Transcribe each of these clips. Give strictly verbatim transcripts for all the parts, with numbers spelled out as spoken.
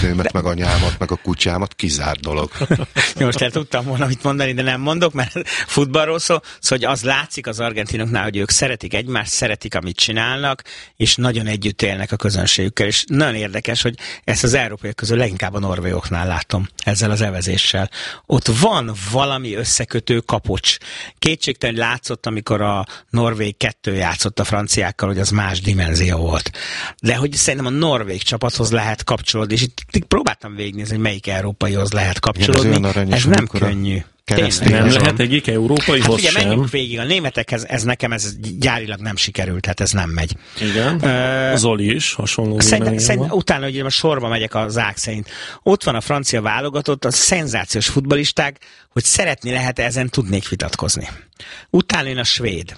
nagynőmet, meg anyámat, meg a kutyámat, kizárt dolog. Most el tudtam volna mit mondani, de nem mondok, mert futballról szól, szóval hogy az látszik az argentinoknál, hogy ők szeretik egymást, szeretik, amit csinálnak, és nagyon együtt élnek a közönségükkel, és nagyon érdekes, hogy ezt az európaiak közül leginkább a norvégoknál látom ezzel az evezéssel. Ott van valami összekötő kapocs. Kétségtelen látszott, amikor a norvég kettő játszott a franciákkal, hogy az más dimenzió volt. De hogy szerintem a norvég csapathoz lehet kapcsolódni, és itt próbáltam végignézni, hogy melyik európaihoz lehet kapcsolódni. Igen, ez, ez nem könnyű. Nem lehet egyik európaihoz hát, sem. Menjünk végig. A németekhez, ez nekem ez gyárilag nem sikerült, tehát ez nem megy. Igen. Uh, Zoli is hasonló. Szerint, szerint, utána, hogy a sorba megyek a zák szerint. Ott van a francia válogatott, a szenzációs futballisták, hogy szeretni lehet, ezen tudnék vitatkozni. Utána jön a svéd.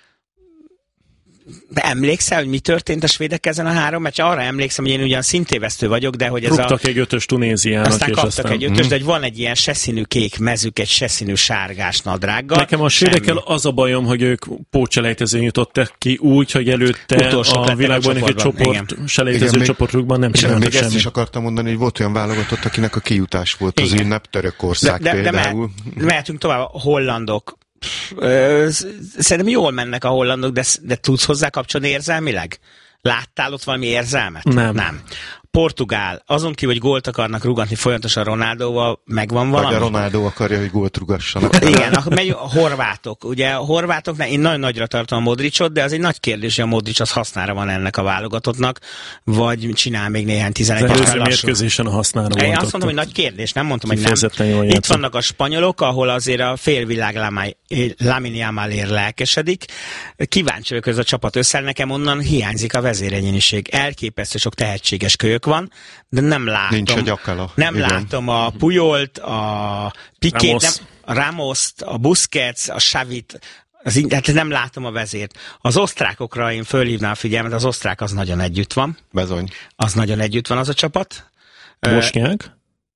De emlékszel, hogy mi történt a svédek ezen a három meccs? Arra emlékszem, hogy én ugyan szintévesztő vagyok, de hogy ez Rúgtak a... Rúgtak egy ötös Tunéziának. Aztán és kaptak aztán... egy ötös, mm. de hogy van egy ilyen se színű kék mezük, egy se színű sárgás nadrággal. Nekem a svédekkel az a bajom, hogy ők pótselejtezőn jutottak ki úgy, hogy előtte Utolsók a világban egy csoport, selejtező csoportjukban nem csináltak semmit. Még ezt is akartam mondani, hogy volt olyan válogatott, akinek a kijutás volt az ünnep, Törökország de, de, például. De mehetünk tovább, a hollandok. Szerintem jól mennek a hollandok, de, de tudsz hozzá kapcsolni érzelmileg? Láttál ott valami érzelmet? Nem. Nem. Portugál, azon kívül, hogy gólt akarnak rugatni folyamatosan Ronaldóval, megvan valami? Vagy a Ronaldo akarja, hogy gólt rugassanak. Igen, a, megy, a horvátok. Ugye a horvátoknál én nagyon nagyra tartom a Modricot, de az egy nagy kérdés, hogy a Modric az hasznára van ennek a válogatottnak, vagy csinál még néhány tizenegy az előző mérkőzésen a hasznára volt. Én azt mondtam, hogy nagy kérdés, nem mondtam, hogy nem. Itt vannak a spanyolok, ahol azért a félvilág Lamine Yamalért lelkesedik. Kíváncsi vagyok, hogy ez a csapat összeáll, nekem onnan hiányzik a vezéregyéniség. Elképesztő sok tehetséges kölyök van, de nem látom. Nincs a gyakala. Nem igen. látom a Pujolt, a Pikét, nem, a Ramoszt, a Busquets, a Xavit, az, hát nem látom a vezért. Az osztrákokra én fölhívnám a figyelmet, az osztrák az nagyon együtt van. Bezony. Az nagyon együtt van az a csapat. Bosnyák?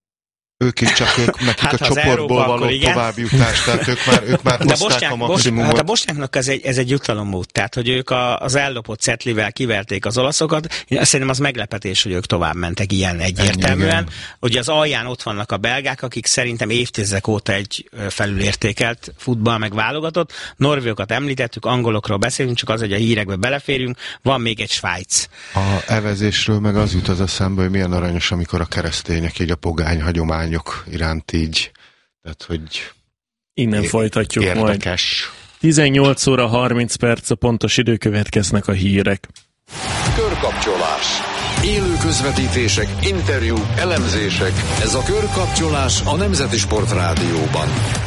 Ők is csak ők, nekik hát a csoportból való továbbjutás, tehát ők már, ők már hozták Bosnyák, a maximumot. Hát a bosnyáknak ez egy, ez egy jutalommód, tehát hogy ők a, az ellopott cetlivel kiverték az olaszokat, én szerintem az meglepetés, hogy ők tovább mentek ilyen egyértelműen. Ugye az alján ott vannak a belgák, akik szerintem évtizedek óta egy felülértékelt futball meg válogatott. Norvégokat említettük, angolokról beszélünk, csak az, hogy a hírekbe beleférjünk, van még egy Svájc. A evezésről meg az jut az eszembe, hogy milyen aranyos, amikor a keresztények így a pogány hagyomány iránt így, tehát hogy innen é- folytatjuk érdekes. Majd. tizennyolc óra harminc perc a pontos idő, következnek a hírek. Körkapcsolás. Élő közvetítések, interjú, elemzések. Ez a Körkapcsolás a Nemzeti Sport Rádióban.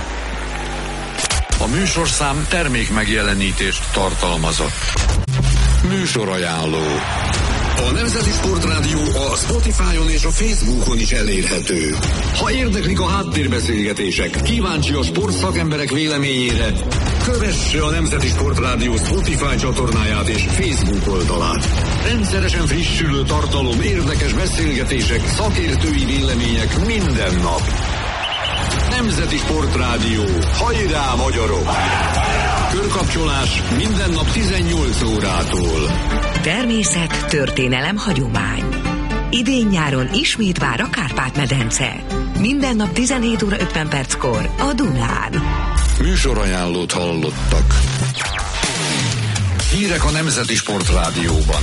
A műsorszám termék megjelenítést tartalmazott. Műsorajánló. A Nemzeti Sportrádió a Spotify-on és a Facebookon is elérhető. Ha érdeklik a háttérbeszélgetések, kíváncsi a sportszakemberek véleményére, kövesse a Nemzeti Sportrádió Spotify csatornáját és Facebook oldalát. Rendszeresen frissülő tartalom, érdekes beszélgetések, szakértői vélemények minden nap. Nemzeti Sportrádió. Hajrá, magyarok! Körkapcsolás minden nap tizennyolc órától. Természet, történelem, hagyomány. Idén-nyáron ismét vár a Kárpát-medence. Minden nap tizenhét óra ötven perckor a Dunán. Műsorajánlót hallottak. Hírek a Nemzeti Sportrádióban.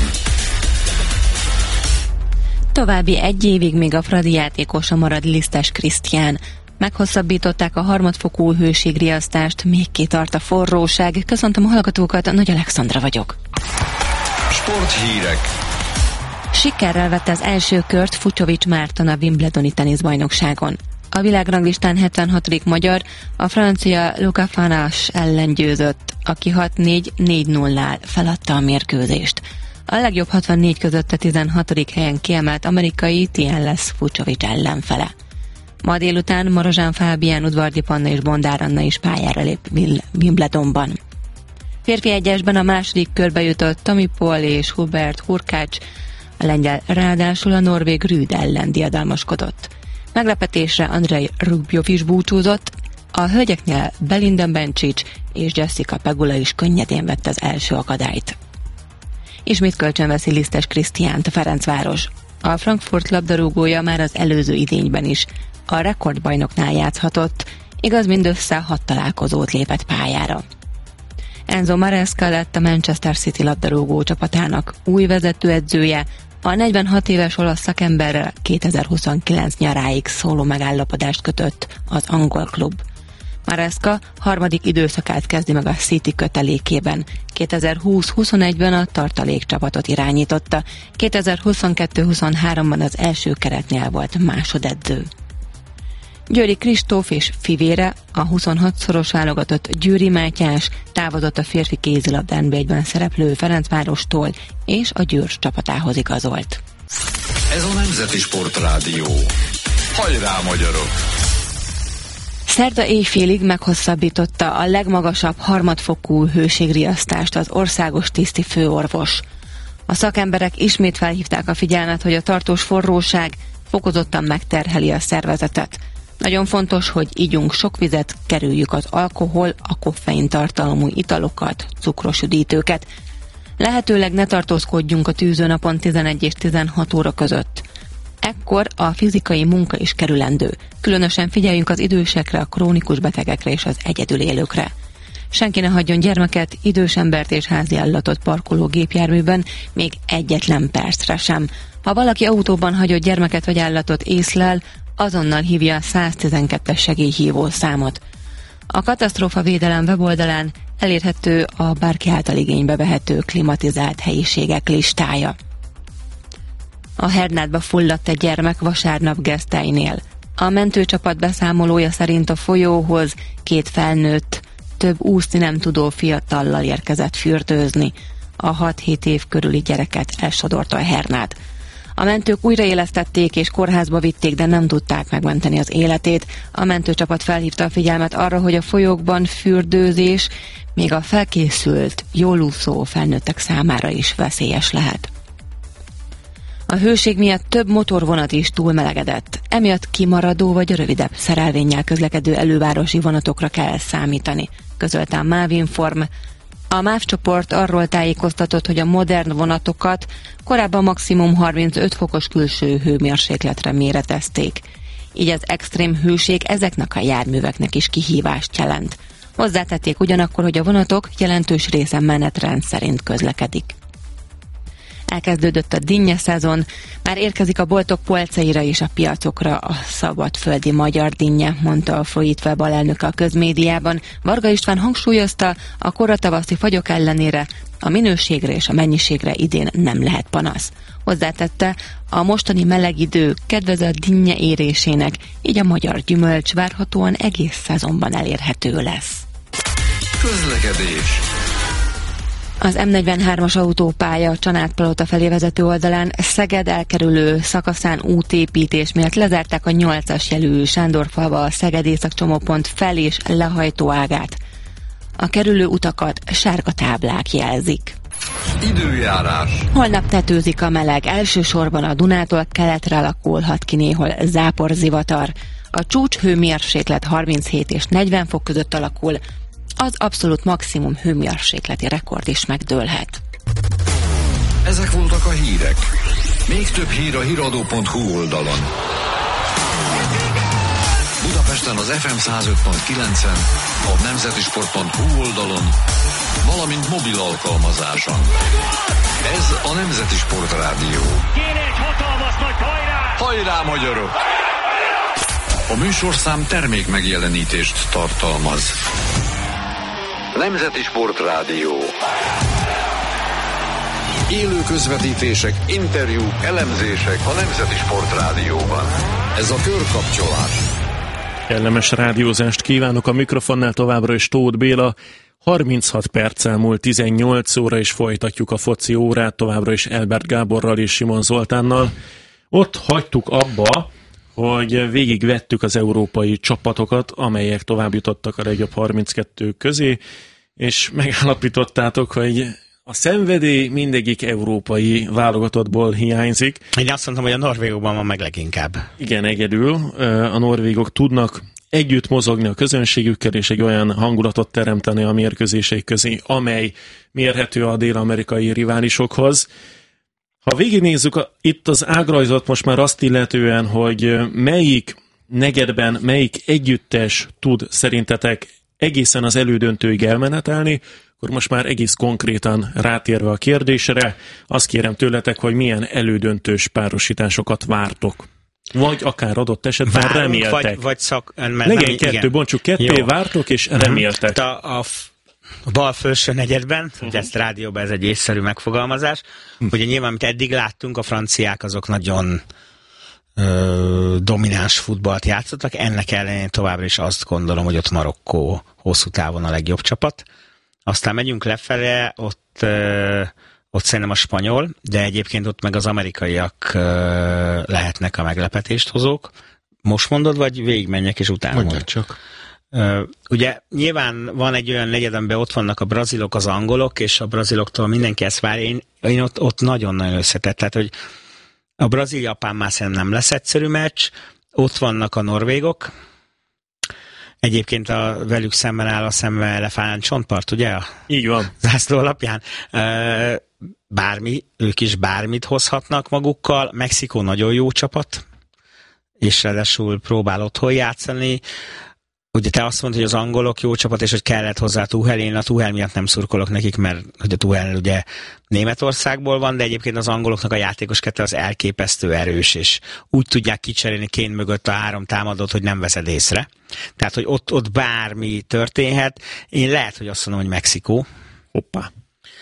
További egy évig még a Fradi játékosa marad Lisztes Krisztián. Meghosszabbították a harmadfokú hőségriasztást, még kitart a forróság. Köszöntöm a hallgatókat, Nagy Alexandra vagyok. Sporthírek. Sikerrel vette az első kört Fucsovics Márton a Wimbledoni teniszbajnokságon. A világranglistán hetvenhatodik magyar, a francia Luca Fanas ellen győzött, aki hat négy négy nullával feladta a mérkőzést. A legjobb hatvannégy között a tizenhatodik helyen kiemelt amerikai Tien lesz Fucsovics ellenfele. Ma délután Marozsán Fábián, Udvardi Panna és Bondár Anna is pályára lép Wimbledonban. Férfi egyesben a második körbe jutott Tommy Paul és Hubert Hurkács, a lengyel ráadásul a norvég Rüd ellen diadalmaskodott. Meglepetésre Andrei Rubjov is búcsúzott, a hölgyeknél Belinda Bencic és Jessica Pegula is könnyedén vette az első akadályt. Ismét kölcsönveszi Lisztes Krisztiánt a Ferencváros. A Frankfurt labdarúgója már az előző idényben is a rekordbajnoknál játszhatott, igaz mindössze hat találkozót lépett pályára. Enzo Maresca lett a Manchester City labdarúgó csapatának új vezetőedzője, a negyvenhat éves olasz szakemberrel kétezer-huszonkilenc nyaráig szóló megállapodást kötött az angol klub. Maresca harmadik időszakát kezdi meg a City kötelékében. kétezer-húsz-huszonegyben a tartalékcsapatot irányította, kétezer-huszonkettő-huszonháromban az első keretnél volt másodedző. Győri Kristóf és fivére, a huszonhatszoros válogatott Győri Mátyás távozott a férfi kézilabda en bé egyben szereplő Ferencvárostól, és a Győr csapatához igazolt. Ez a Nemzeti Sportrádió. Hajrá, magyarok! Szerda éjfélig meghosszabbította a legmagasabb harmadfokú hőségriasztást az országos tiszti főorvos. A szakemberek ismét felhívták a figyelmet, hogy a tartós forróság fokozottan megterheli a szervezetet. Nagyon fontos, hogy ígyunk sok vizet, kerüljük az alkohol, a koffein tartalmú italokat, cukros üdítőket. Lehetőleg ne tartózkodjunk a tűzőnapon tizenegy és tizenhat óra között. Ekkor a fizikai munka is kerülendő. Különösen figyeljünk az idősekre, a krónikus betegekre és az egyedül élőkre. Senki ne hagyjon gyermeket, idős embert és háziállatot parkoló gépjárműben, még egyetlen percre sem. Ha valaki autóban hagyott gyermeket vagy állatot észlel, azonnal hívja a száztizenkettes segélyhívó számot. A katasztrófa védelem weboldalán elérhető a bárki által igénybe vehető klimatizált helyiségek listája. A Hernádba fulladt egy gyermek vasárnap Gesztelynél. A mentőcsapat beszámolója szerint a folyóhoz két felnőtt, több úszni nem tudó fiatallal érkezett fürdőzni. A hat-hét év körüli gyereket elsodorta a Hernád. A mentők újraélesztették és kórházba vitték, de nem tudták megmenteni az életét. A mentőcsapat felhívta a figyelmet arra, hogy a folyókban fürdőzés még a felkészült, jól úszó felnőttek számára is veszélyes lehet. A hőség miatt több motorvonat is túlmelegedett. Emiatt kimaradó vagy rövidebb szerelvénnyel közlekedő elővárosi vonatokra kell számítani, közölte a Mávinform. A MÁV csoport arról tájékoztatott, hogy a modern vonatokat korábban maximum harmincöt fokos külső hőmérsékletre méretezték. Így az extrém hőség ezeknek a járműveknek is kihívást jelent. Hozzátették ugyanakkor, hogy a vonatok jelentős része menetrend szerint közlekedik. Elkezdődött a dinnye szezon, már érkezik a boltok polcaira és a piacokra a szabadföldi magyar dinnye, mondta a Fruit Web alelnöke a közmédiában. Varga István hangsúlyozta, a koratavaszi fagyok ellenére a minőségre és a mennyiségre idén nem lehet panasz. Hozzátette, a mostani meleg idő kedvez a dinnye érésének, így a magyar gyümölcs várhatóan egész szezonban elérhető lesz. Közlekedés. Az em negyvenhármas autópálya Csanádpalota felé vezető oldalán Szeged elkerülő szakaszán útépítés miatt lezárták a nyolcas jelű Sándorfalva a Szeged Északcsomópont fel- és lehajtóágát. A kerülő utakat sárga táblák jelzik. Időjárás. Holnap tetőzik a meleg, elsősorban a Dunától keletre alakulhat ki néhol záporzivatar. A csúcs hőmérséklet harminchét és negyven fok között alakul, az abszolút maximum hőmérsékleti rekord is megdőlhet. Ezek voltak a hírek. Még több hír a híradó pont hu oldalon. Budapesten az ef em száz öt pont kilencen, a nemzetisport pont hu oldalon, valamint mobil alkalmazáson. Ez a Nemzeti Sportrádió. Kéne egy hatalmas nagy hajrá! Hajrá, magyarok! A műsorszám termék megjelenítést tartalmaz. Nemzeti Sportrádió. Élő közvetítések, interjúk, elemzések a Nemzeti Sportrádióban. Ez a körkapcsolás. Kellemes rádiózást kívánok, a mikrofonnál továbbra is Tóth Béla. harminchat perccel múlt tizennyolc óra, és folytatjuk a foci órát továbbra is Elbert Gáborral és Simon Zoltánnal. Ott hagytuk abba, hogy végigvettük az európai csapatokat, amelyek tovább jutottak a legjobb harminckettő közé, és megállapítottátok, hogy a szenvedély mindegyik európai válogatottból hiányzik. Én azt mondtam, hogy a norvégokban van meg leginkább. Igen, egyedül. A norvégok tudnak együtt mozogni a közönségükkel, és egy olyan hangulatot teremteni a mérkőzések közé, amely mérhető a dél-amerikai riválisokhoz. Ha végignézzük a, itt az ágrajzot most már azt illetően, hogy melyik negyedben, melyik együttes tud szerintetek egészen az elődöntőig elmenetelni, akkor most már egész konkrétan rátérve a kérdésre, azt kérem tőletek, hogy milyen elődöntős párosításokat vártok. Vagy akár adott esetben Várunk, reméltek. Vagy, vagy szak... Legyen kettő, igen. Bontsuk ketté, jó. Vártok és reméltek. A, a, a bal felső negyedben, uh-huh. ugye ezt rádióban ez egy észszerű megfogalmazás, uh-huh. ugye nyilván, amit eddig láttunk, a franciák azok nagyon ö, domináns futballt játszottak, ennek ellenére továbbra is azt gondolom, hogy ott Marokkó hosszú távon a legjobb csapat. Aztán megyünk lefele, ott, ö, ott szerintem a spanyol, de egyébként ott meg az amerikaiak ö, lehetnek a meglepetést hozók. Most mondod, vagy végigmenjek és utána mondjad mond? csak. Uh, ugye nyilván van egy olyan negyed, amiben ott vannak a brazilok, az angolok, és a braziloktól mindenki ezt várja. Én, én ott, ott nagyon-nagyon összetett. Tehát, hogy a brazil-japán már szerintem nem lesz egyszerű meccs. Ott vannak a norvégok. Egyébként a velük szemben áll a szemben elefánt csontpart, ugye? Így van. Zászló alapján. Uh, bármi, ők is bármit hozhatnak magukkal. Mexikó nagyon jó csapat, és ráadásul próbál otthon játszani. Ugye te azt mondod, hogy az angolok jó csapat, és hogy kellett hozzá Tuchel, én a Tuchel miatt nem szurkolok nekik, mert hogy a Tuchel ugye Németországból van, de egyébként az angoloknak a játékos kette az elképesztő erős, és úgy tudják kicserélni Kane mögött a három támadót, hogy nem veszed észre. Tehát, hogy ott, ott bármi történhet. Én lehet, hogy azt mondom, hogy Mexikó. Hoppá.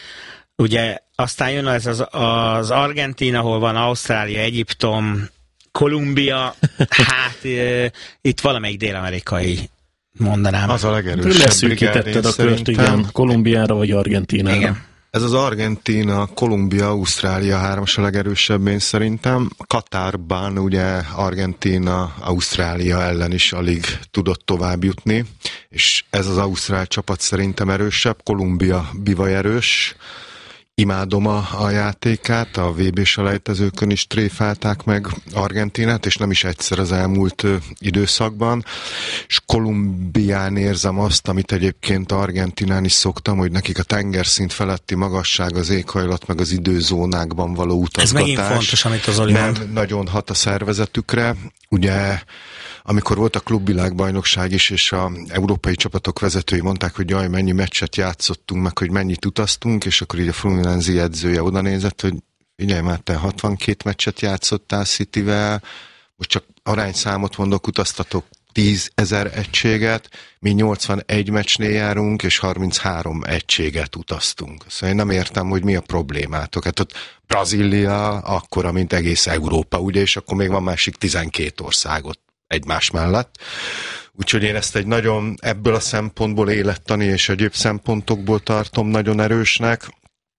Ugye aztán jön ez az, az Argentín, ahol van Ausztrália, Egyiptom, Kolumbia, hát e, itt valamelyik dél-amerikai mondanám. Az a legerősebb. Leszűkítetted a kört, igen, Kolumbiára vagy Argentínára. Igen. Ez az Argentína, Kolumbia, Ausztrália hármas a legerősebb, én szerintem. Katárban ugye Argentína, Ausztrália ellen is alig tudott tovább jutni, és ez az ausztrál csapat szerintem erősebb, Kolumbia bivaj erős. Imádom a, a játékát, a vé bé selejtezőkön is tréfálták meg Argentinát, és nem is egyszer az elmúlt ö, időszakban, és Kolumbián érzem azt, amit egyébként Argentinán is szoktam, hogy nekik a tengerszint feletti magasság, az éghajlat, meg az időzónákban való utazgatás. Ez megint fontos, amit az Oli nem mond. nagyon hat a szervezetükre. Ugye amikor volt a klubvilágbajnokság is, és a európai csapatok vezetői mondták, hogy jaj, mennyi meccset játszottunk, meg hogy mennyit utaztunk, és akkor így a Fluminense edzője oda nézett, hogy figyelj már, te hatvankét meccset játszottál Cityvel, most csak arányszámot mondok, utaztatok tízezer egységet, mi nyolcvanegy meccsnél járunk, és harminchárom egységet utaztunk. Szóval én nem értem, hogy mi a problémátok. Hát ott Brazília akkora, mint egész Európa, ugye, és akkor még van másik tizenkét országot egymás mellett. Úgyhogy én ezt egy nagyon ebből a szempontból élettani és egyéb szempontokból tartom nagyon erősnek.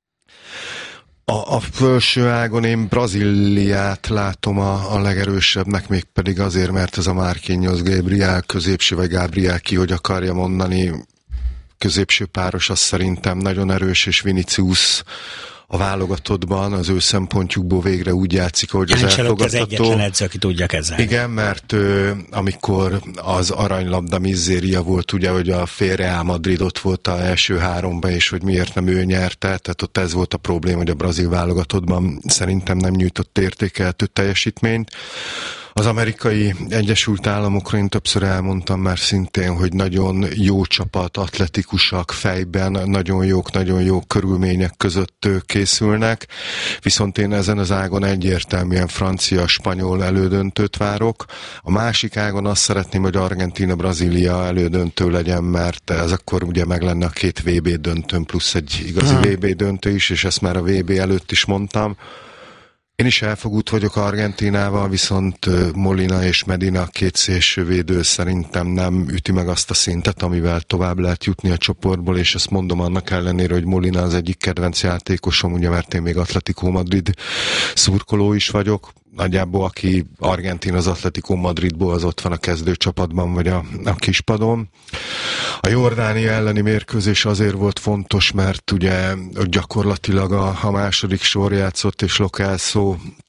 A, a felső ágon én Brazíliát látom a, a legerősebbnek, mégpedig azért, mert ez a Marquinhos Gabriel középső, vagy Gabriel ki, hogy akarja mondani, középső páros az szerintem nagyon erős, és Vinicius a válogatottban az ő szempontjukból végre úgy játszik, hogy az elfogadható. Az egyetlen edző, aki tudja kezelni. Igen, mert ő, amikor az aranylabda mizzéria volt, ugye, hogy a fél Real Madrid ott volt az első háromban, és hogy miért nem ő nyerte, tehát ott ez volt a probléma, hogy a brazil válogatottban szerintem nem nyújtott értékeltő teljesítményt. Az amerikai Egyesült Államokra én többször elmondtam már szintén, hogy nagyon jó csapat, atletikusak fejben, nagyon jók, nagyon jó körülmények között készülnek, viszont én ezen az ágon egyértelműen francia-spanyol elődöntőt várok. A másik ágon azt szeretném, hogy Argentína-Brazília elődöntő legyen, mert ez akkor ugye meg lenne a két vé bé döntőn plusz egy igazi hmm. vé bé döntő is, és ezt már a vé bé előtt is mondtam. Én is elfogult vagyok Argentínával, viszont Molina és Medina, két szélsővédő szerintem nem üti meg azt a szintet, amivel tovább lehet jutni a csoportból, és ezt mondom annak ellenére, hogy Molina az egyik kedvenc játékosom, ugye, mert én még Atletico Madrid szurkoló is vagyok. Nagyjából aki argentin az Atletico Madridból, az ott van a kezdőcsapatban, vagy a, a kispadon. A Jordánia elleni mérkőzés azért volt fontos, mert ugye gyakorlatilag a, a második sor játszott, és Lo Celso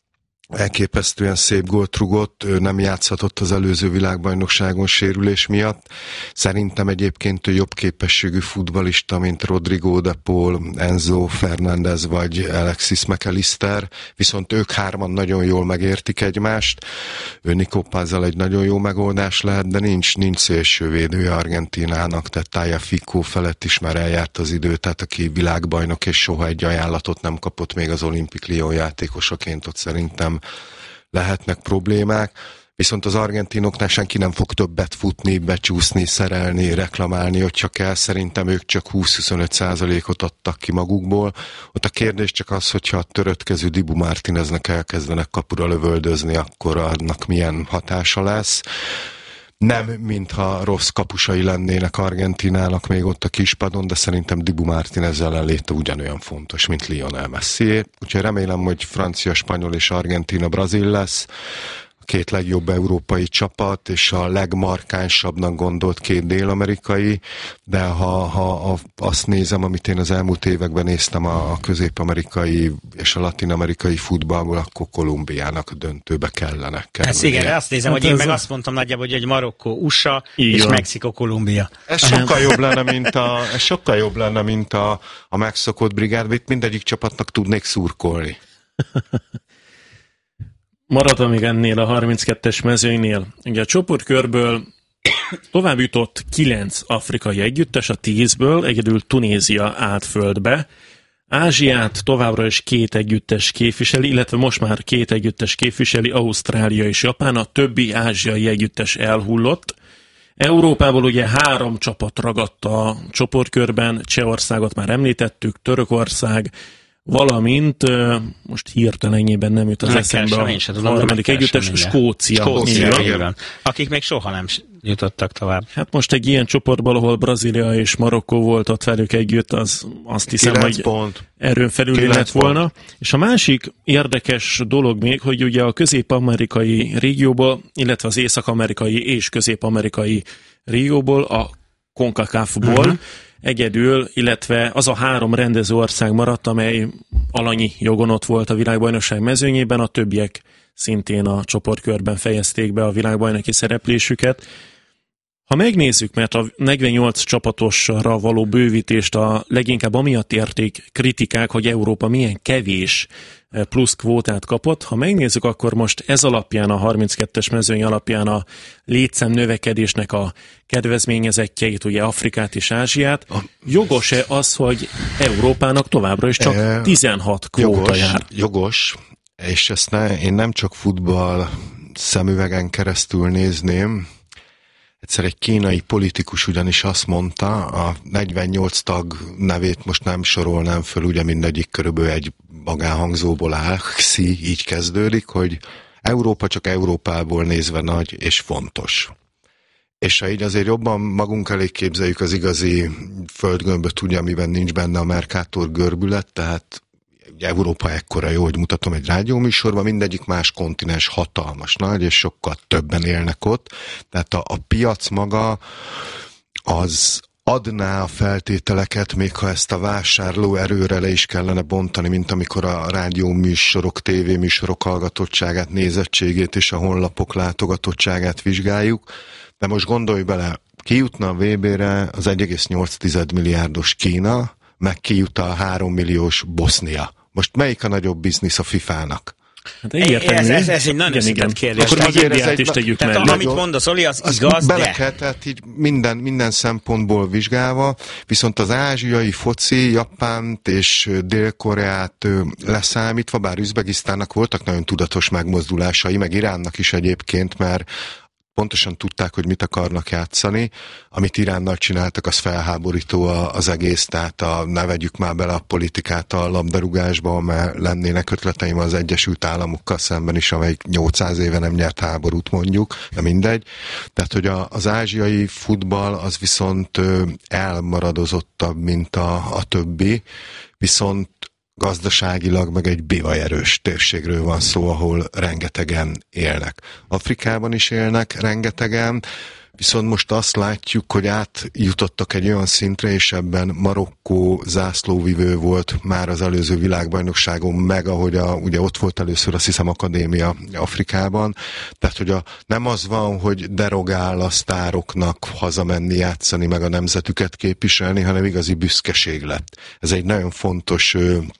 elképesztően szép gólt rugott, ő nem játszhatott az előző világbajnokságon sérülés miatt. Szerintem egyébként ő jobb képességű futballista, mint Rodrigo de Paul, Enzo Fernández vagy Alexis McAllister, viszont ők hárman nagyon jól megértik egymást. Ő Nico Pazzal egy nagyon jó megoldás lehet, de nincs, nincs szélsővédője Argentinának, tehát Tagliafico felett is már eljárt az idő, tehát aki világbajnok és soha egy ajánlatot nem kapott még az Olympique Lyon játékosaként, ott szerintem lehetnek problémák, viszont az argentinoknál senki nem fog többet futni, becsúszni, szerelni, reklamálni, hogy csak kell. Szerintem ők csak húsz-huszonöt százalékot adtak ki magukból. Ott a kérdés csak az, hogyha a töröttkező Dibu Martineznek elkezdenek kapura lövöldözni, akkor annak milyen hatása lesz. Nem, mintha rossz kapusai lennének Argentinának még ott a kispadon, de szerintem Dibu Martinez ellenléte ugyanolyan fontos, mint Lionel Messi. Úgyhogy remélem, hogy francia, spanyol és argentina, brazil lesz. A két legjobb európai csapat, és a legmarkánsabbnak gondolt két dél-amerikai, de ha, ha azt nézem, amit én az elmúlt években néztem a közép-amerikai és a latin-amerikai futballból, akkor Kolumbiának a döntőbe kellene kerülni. Ez igen, azt nézem, hát hogy én meg azt mondtam nagyjából, hogy egy Marokkó, u es á és Mexikó, Kolumbia. Ez sokkal jobb lenne, mint a, ez sokkal jobb lenne, mint a, a megszokott brigád, itt mindegyik csapatnak tudnék szurkolni. Maradva még ennél a harminckettes mezőnynél. Ugye a csoportkörből tovább jutott kilenc afrikai együttes, a tízből egyedül Tunézia állt földbe. Ázsiát továbbra is két együttes képviseli, illetve most már két együttes képviseli, Ausztrália és Japán, a többi ázsiai együttes elhullott. Európából ugye három csapat ragadt a csoportkörben, Csehországot már említettük, Törökország, valamint, most hirtelenjében nem jut az eszembe a harmadik együttes, Skócia. Skócia, igen. Akik még soha nem jutottak tovább. Hát most egy ilyen csoportban, ahol Brazília és Marokkó volt ott velük együtt, az azt hiszem, hogy pont. erőn felül lett volna. Pont. És a másik érdekes dolog még, hogy ugye a közép-amerikai régióból, illetve az észak-amerikai és közép-amerikai régióból, a CONCACAF-ból uh-huh. egyedül, illetve az a három rendező ország maradt, amely alanyi jogon ott volt a világbajnokság mezőnyében, a többiek szintén a csoportkörben fejezték be a világbajnoki szereplésüket. Ha megnézzük, mert a negyvennyolc csapatosra való bővítést a leginkább amiatt érték kritikák, hogy Európa milyen kevés plusz kvótát kapott. Ha megnézzük, akkor most ez alapján, a harminckettes mezőny alapján a létszám növekedésnek a kedvezményezettjeit, ugye Afrikát és Ázsiát, jogos-e az, hogy Európának továbbra is csak tizenhat kvóta jogos, jár? Jogos, és ezt ne, én nem csak futball szemüvegen keresztül nézném. Egyszer egy kínai politikus ugyanis azt mondta, a negyvennyolc tag nevét most nem sorolnám föl, ugye mindegyik körülbelül egy magánhangzóból áll, Xi, így kezdődik, hogy Európa csak Európából nézve nagy és fontos. És ha így azért jobban magunk elé képzeljük az igazi földgömböt, ugye, amiben nincs benne a Mercator görbület, tehát ugye Európa ekkora, jó, hogy mutatom egy rádióműsorban, mindegyik más kontinens hatalmas nagy, és sokkal többen élnek ott. Tehát a, a piac maga az adná a feltételeket, még ha ezt a vásárló erőre le is kellene bontani, mint amikor a rádióműsorok, tévéműsorok hallgatottságát, nézettségét és a honlapok látogatottságát vizsgáljuk. De most gondolj bele, kijutna a vé bére az egy egész nyolc milliárdos Kína, meg kijut a három milliós Bosznia. Most melyik a nagyobb biznisz a fifának? Hát ez, ez, ez egy nagyon összetett kérdés. Akkor az Indiát is tegyük tehát mellé. Amit mondasz, Oli, az, az igaz, bele de... kell, tehát így minden, minden szempontból vizsgálva, viszont az ázsiai foci, Japánt és Dél-Koreát leszámítva, bár Üzbegisztánnak voltak nagyon tudatos megmozdulásai, meg Iránnak is egyébként, mert pontosan tudták, hogy mit akarnak játszani. Amit Iránnal csináltak, az felháborító az egész, tehát a, ne vegyük már bele a politikát a labdarúgásba, mert lennének ötleteim az Egyesült Államokkal szemben is, amelyik nyolcszáz éve nem nyert háborút mondjuk, de mindegy. Tehát, hogy a, az ázsiai futball az viszont elmaradozottabb, mint a, a többi, viszont gazdaságilag meg egy bivajerős térségről van szó, ahol rengetegen élnek. Afrikában is élnek rengetegen, Viszont most azt látjuk, hogy átjutottak egy olyan szintre, és ebben Marokkó zászlóvivő volt már az előző világbajnokságon, meg ahogy a, ugye ott volt először, azt hiszem, akadémia Afrikában. Tehát, hogy a, nem az van, hogy derogál a sztároknak hazamenni, játszani, meg a nemzetüket képviselni, hanem igazi büszkeség lett. Ez egy nagyon fontos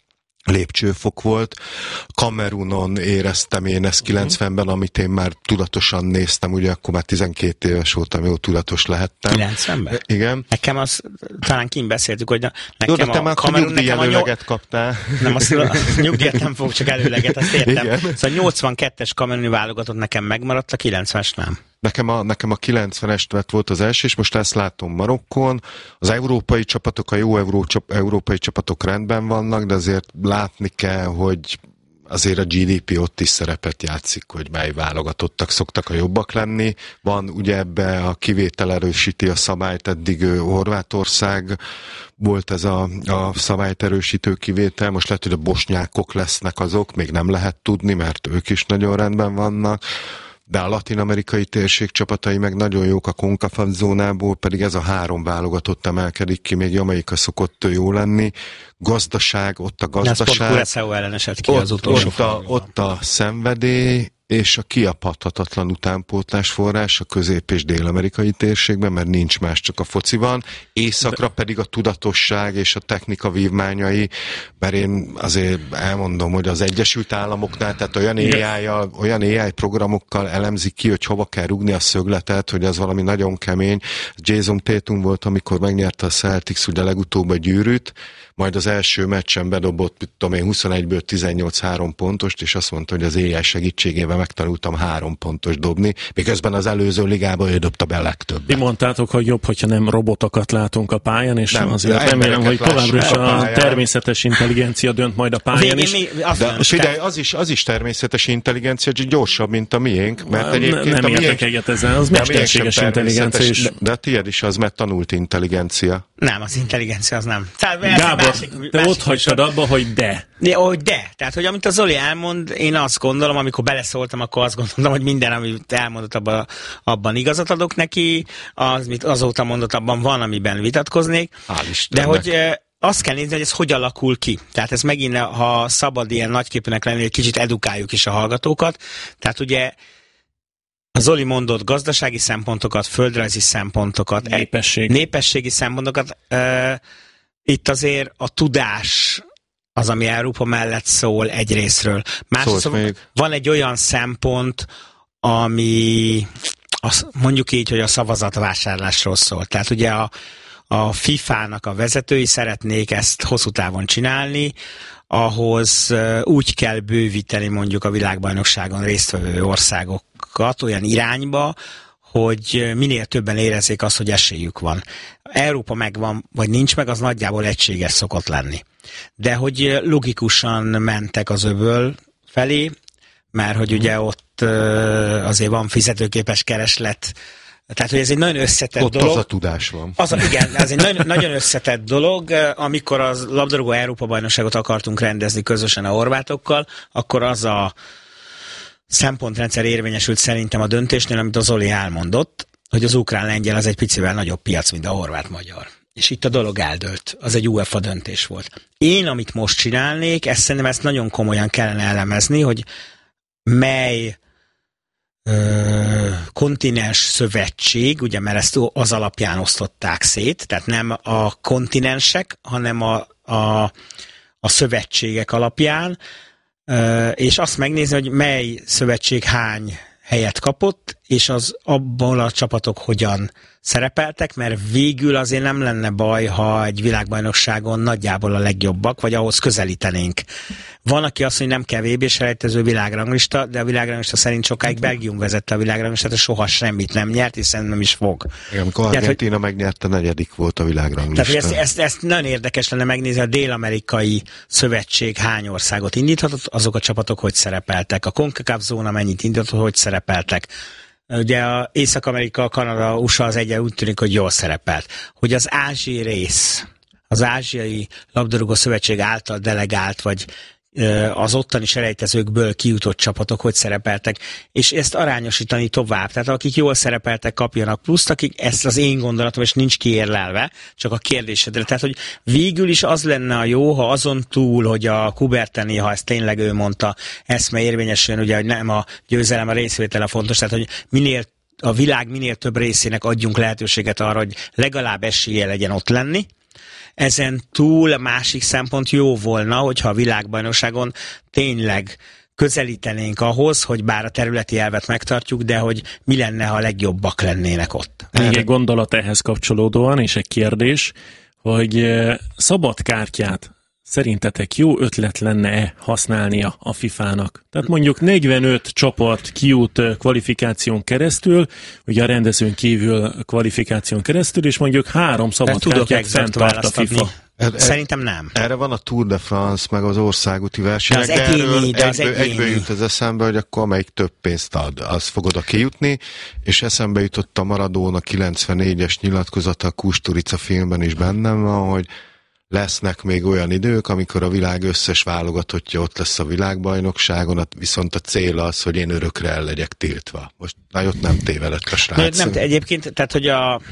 lépcsőfok volt. Kamerunon éreztem én ezt kilencvenben, amit én már tudatosan néztem, ugye akkor már tizenkét éves voltam, jó tudatos lehettem. kilencvenben? Igen. Nekem az, talán kint beszéltük, hogy nekem Jó, de te a már Kamerun, nyugdíj előleget kaptál. Nem, azt a nyugdíjat nem fogok, csak előleget, azt értem. Igen. Szóval nyolcvankettes kameruni válogatott nekem megmaradt, a kilencvenes nem. Nekem a, nekem a kilencvenes volt az első, és most ezt látom Marokkon. Az európai csapatok, a jó euró, európai csapatok rendben vannak, de azért látni kell, hogy azért a gé dé pé ott is szerepet játszik, hogy mely válogatottak szoktak a jobbak lenni. Van ugye ebbe a kivétel erősíti a szabályt, eddig Horvátország volt ez a, a szabályt erősítő kivétel, most lehet, hogy a bosnyákok lesznek azok, még nem lehet tudni, mert ők is nagyon rendben vannak. De a latin-amerikai térség csapatai meg nagyon jók a CONCACAF zónából, pedig ez a három válogatott emelkedik ki, még Jamaika szokott jó lenni. Gazdaság, ott a gazdaság. Ez pont ellen esett ki ott, az utolsó ott a, ott a szenvedély, és a kiapadhatatlan utánpótlás forrás a közép- és dél-amerikai térségben, mert nincs más, csak a foci van. Északra De... pedig a tudatosság és a technika vívmányai, mert én azért elmondom, hogy az Egyesült Államoknál, tehát olyan á í-jal, olyan á í programokkal elemzik ki, hogy hova kell rugni a szögletet, hogy az valami nagyon kemény. Jason Tatum volt, amikor megnyerte a Celtics ugye legutóbb a gyűrűt, majd az első meccsen bedobott, tudom én, huszonegyből tizennyolc három pontost, és azt mondta, hogy az á í segítségével megtanultam három pontos dobni, miközben az előző ligában ő dobta be legtöbbet. Ti mondtátok, hogy jobb, hogyha nem robotokat látunk a pályán, és nem, azért remélem, hogy továbbra is a, a természetes intelligencia dönt majd a pályán is. Mi, mi, de figyelj, az is, az is természetes intelligencia, csak gyorsabb, mint a miénk, mert egyébként nem a miénk... értek egyet ezzel, az mesterséges intelligencia is. De, de a tiéd is az, mert tanult intelligencia. Nem, az intelligencia az nem. Gábor, másik, te másik ott hagytad abba, hogy de. de. Hogy de. Tehát, hogy amit a Zoli elmond, én azt gondolom, amikor beleszóltam, akkor azt gondolom, hogy minden, amit elmondott, abban, abban igazat adok neki, az, amit azóta mondott, abban van, amiben vitatkoznék. De hogy azt kell nézni, hogy ez hogy alakul ki. Tehát ez megint, ha szabad ilyen nagyképűnek lenni, hogy kicsit edukáljuk is a hallgatókat. Tehát ugye a Zoli mondott gazdasági szempontokat, földrajzi szempontokat, Népesség. népességi szempontokat. Uh, itt azért a tudás az, ami Európa mellett szól egyrészről. Másrészt van egy olyan szempont, ami az, mondjuk így, hogy a szavazatvásárlásról szól. Tehát ugye a, a fifának a vezetői szeretnék ezt hosszú távon csinálni, ahhoz úgy kell bővíteni mondjuk a világbajnokságon résztvevő országokat olyan irányba, hogy minél többen érezzék azt, hogy esélyük van. Európa megvan, vagy nincs meg, az nagyjából egységes szokott lenni. De hogy logikusan mentek az öböl felé, mert hogy ugye ott azért van fizetőképes kereslet, tehát, hogy ez egy nagyon összetett ott dolog. Az a tudás van. Az a, igen, ez egy nagyon, nagyon összetett dolog. Amikor az labdarúgó Európa-bajnokságot akartunk rendezni közösen a horvátokkal, akkor az a szempontrendszer érvényesült szerintem a döntésnél, amit az Zoli elmondott, hogy az ukrán-lengyel az egy picivel nagyobb piac, mint a horvát-magyar. És itt a dolog eldőlt. Az egy u e f á döntés volt. Én, amit most csinálnék, ezt szerintem ezt nagyon komolyan kellene elemezni, hogy mely ö, kontinens szövetség, ugye, mert ezt az alapján osztották szét, tehát nem a kontinensek, hanem a, a, a szövetségek alapján, ö, és azt megnézni, hogy mely szövetség hány helyet kapott, és az abból a csapatok hogyan szerepeltek, mert végül azért nem lenne baj, ha egy világbajnokságon nagyjából a legjobbak, vagy ahhoz közelítenénk. Van, aki azt mondja, hogy nem kell vé bé-s selejtező világranglista, de a világranglista szerint sokáig Belgium vezette a világranglistát, és soha semmit nem nyert, hiszen nem is fog. Igen, amikor Argentína tehát, hogy, megnyerte, negyedik volt a világranglista. Tehát, hogy ezt, ezt, ezt nagyon érdekes lenne megnézni, a dél-amerikai szövetség hány országot indíthatott, azok a csapatok hogy szerepeltek, a CONCACAF zóna mennyit indíthatott, hogy szerepeltek. Ugye a Észak-Amerika, Kanada, u es á az egyen úgy tűnik, hogy jól szerepelt. Hogy az ázsiai rész, az ázsiai labdarúgó szövetség által delegált, vagy az ottani selejtezőkből kijutott csapatok hogy szerepeltek, és ezt arányosítani tovább. Tehát akik jól szerepeltek, kapjanak pluszt, akik, ezt az én gondolatom, és nincs kiérlelve, csak a kérdésedre. Tehát, hogy végül is az lenne a jó, ha azon túl, hogy a Coubertin, ha ezt tényleg ő mondta, eszme érvényesüljön, ugye, hogy nem a győzelem, a részvétel a fontos, tehát, hogy minél a világ minél több részének adjunk lehetőséget arra, hogy legalább esélye legyen ott lenni. Ezen túl a másik szempont jó volna, hogyha a világbajnokságon tényleg közelítenénk ahhoz, hogy bár a területi elvet megtartjuk, de hogy mi lenne, ha a legjobbak lennének ott. Még egy gondolat ehhez kapcsolódóan, és egy kérdés, hogy szabad kártyát szerintetek jó ötlet lenne-e használnia a fifának? Tehát mondjuk negyvenöt csapat kijut kvalifikáción keresztül, ugye a rendezőn kívül kvalifikáción keresztül, és mondjuk három szabad kártyát fenntart a FIFA. Szerintem nem. Erre van a Tour de France, meg az országúti versenyek, de, az egyéni, erről de az egyből, egyéni. egyből jut az eszembe, hogy akkor amelyik több pénzt ad, az fog oda kijutni, és eszembe jutott a Maradona kilencvennégyes nyilatkozata, a Kusturica filmben is bennem van, hogy lesznek még olyan idők, amikor a világ összes válogatottja ott lesz a világbajnokságon, viszont a cél az, hogy én örökre el legyek tiltva. Most nagyot nem tévedett a srác. Nem, egyébként, tehát, hogy a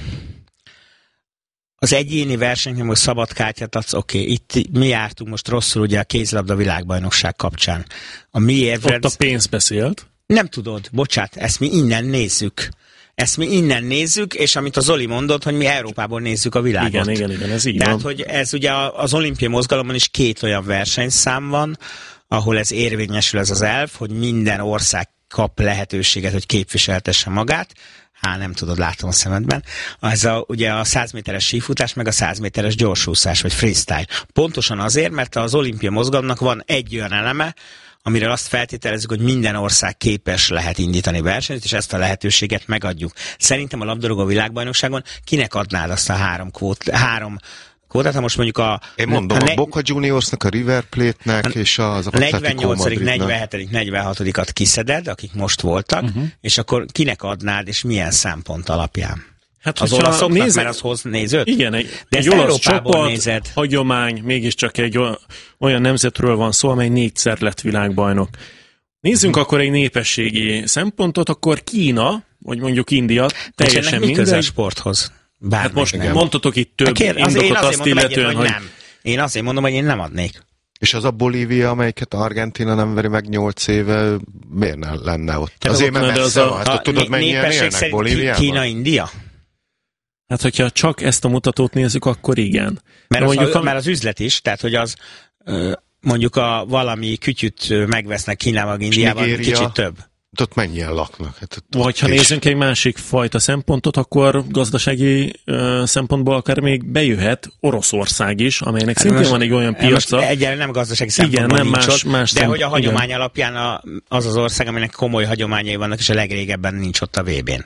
az egyéni versenynek most szabad kártyát adsz, oké, okay, itt mi jártunk most rosszul ugye a kézilabda világbajnokság kapcsán. A mi érved... Ott a pénz beszélt? Nem tudod, bocsát, ezt mi innen nézzük. Ezt mi innen nézzük, és amit a Zoli mondott, hogy mi Európából nézzük a világot. Igen, igen, igen, ez így Tehát, van. hogy ez ugye az olimpiai mozgalomban is két olyan versenyszám van, ahol ez érvényesül ez az elv, hogy minden ország kap lehetőséget, hogy képviseltesse magát. Há, nem tudod, látom a szemedben. Ez a, ugye a száz méteres sífutás, meg a száz méteres gyorsúszás, vagy freestyle. Pontosan azért, mert az olimpia mozgalomnak van egy olyan eleme, amiről azt feltételezzük, hogy minden ország képes lehet indítani versenyt, és ezt a lehetőséget megadjuk. Szerintem a labdarúgó világbajnokságon kinek adnád azt a három kvót, három kvótát, ha most mondjuk a... Én mondom, a, ne, a Boca Juniorsnak, a River Plate-nek, a, és az a negyvennyolcadik negyvenhetedik negyvenhatodikat kiszeded, akik most voltak, uh-huh. és akkor kinek adnád, és milyen szempont alapján? Hát, az olaszoknak, nézed, mert az hoz nézőt? Igen, egy, de egy olasz csapat, nézed. hagyomány, mégiscsak egy olyan nemzetről van szó, amely négyszer lett világbajnok. Nézzünk hmm. akkor egy népességi szempontot, akkor Kína, vagy mondjuk India, teljesen mindegy. Mi közel sporthoz? Hát most nem. Mondtatok itt több Kér, indokot azt, azt illetően, hogy... Nem. Én azért mondom, hogy én nem adnék. És az a Bolívia, amelyiket Argentína nem veri meg nyolc éve, miért nem lenne ott? Tehát azért, mert messze van. Hát, tudod, mennyien élnek Bolíviában? Kína-India? Hát, hogyha csak ezt a mutatót nézzük, akkor igen. Mert, az, mondjuk, a, mert az üzlet is, tehát, hogy az mondjuk a valami kütyüt megvesznek Kínában, Indiában, Nigéria, kicsit több. Ott mennyien laknak? Hát, vagy ha nézzünk egy másik fajta szempontot, akkor gazdasági uh, szempontból akár még bejöhet Oroszország is, amelynek hát szintén most, van egy olyan piaca. Egyáltalán nem gazdasági szempontból igen, nem nincs más, ott, más de szem, hogy a hagyomány igen. alapján a, az az ország, aminek komoly hagyományai vannak, és a legrégebben nincs ott a vé bén.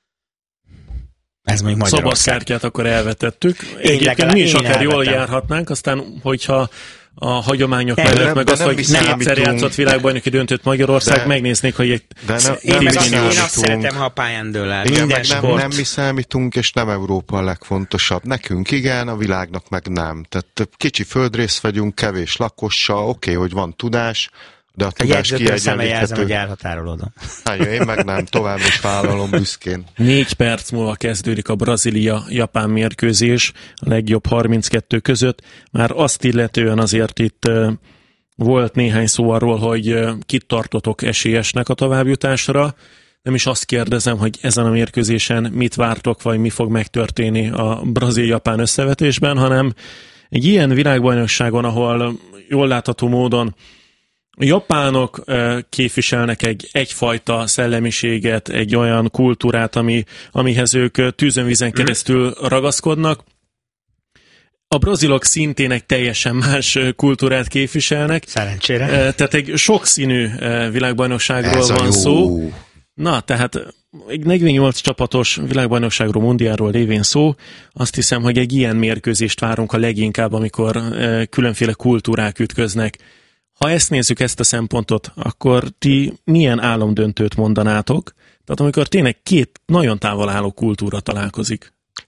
Ez mondjuk Magyarország. Szabad kártyát akkor elvetettük. Egyébként mi is akár elvetem. Jól járhatnánk, aztán hogyha a hagyományok de mellett, nem, meg az, hogy négyszer játszott világbajnoki döntőt Magyarország, de, megnéznék, hogy egy... De ne, én, meg azt, én azt szeretem, ha a pályán dől el. Igen, meg nem, nem mi számítunk, és nem Európa a legfontosabb. Nekünk igen, a világnak meg nem. Tehát kicsi földrész vagyunk, kevés lakossal, oké, okay, hogy van tudás, de a tudás kiegyenlíthető. Hogy elhatárolódom. Hát, én meg nem, tovább is vállalom büszkén. Négy perc múlva kezdődik a Brazília-Japán mérkőzés, a legjobb harminckettő között. Már azt illetően azért itt uh, volt néhány szó arról, hogy uh, kit tartotok esélyesnek a továbbjutásra. Nem is azt kérdezem, hogy ezen a mérkőzésen mit vártok, vagy mi fog megtörténni a Brazíl-Japán összevetésben, hanem egy ilyen világbajnokságon, ahol jól látható módon a japánok képviselnek egy egyfajta szellemiséget, egy olyan kultúrát, ami, amihez ők tűzön-vízen keresztül ragaszkodnak. A brazilok szintén egy teljesen más kultúrát képviselnek. Szerencsére. Tehát egy sokszínű világbajnokságról van jó. szó. Na, tehát egy negyvennyolc csapatos világbajnokságról, mundiáról lévén szó. Azt hiszem, hogy egy ilyen mérkőzést várunk a leginkább, amikor különféle kultúrák ütköznek. Ha ezt nézzük, ezt a szempontot, akkor ti milyen álomdöntőt mondanátok? Tehát amikor tényleg két nagyon távol álló kultúra találkozik.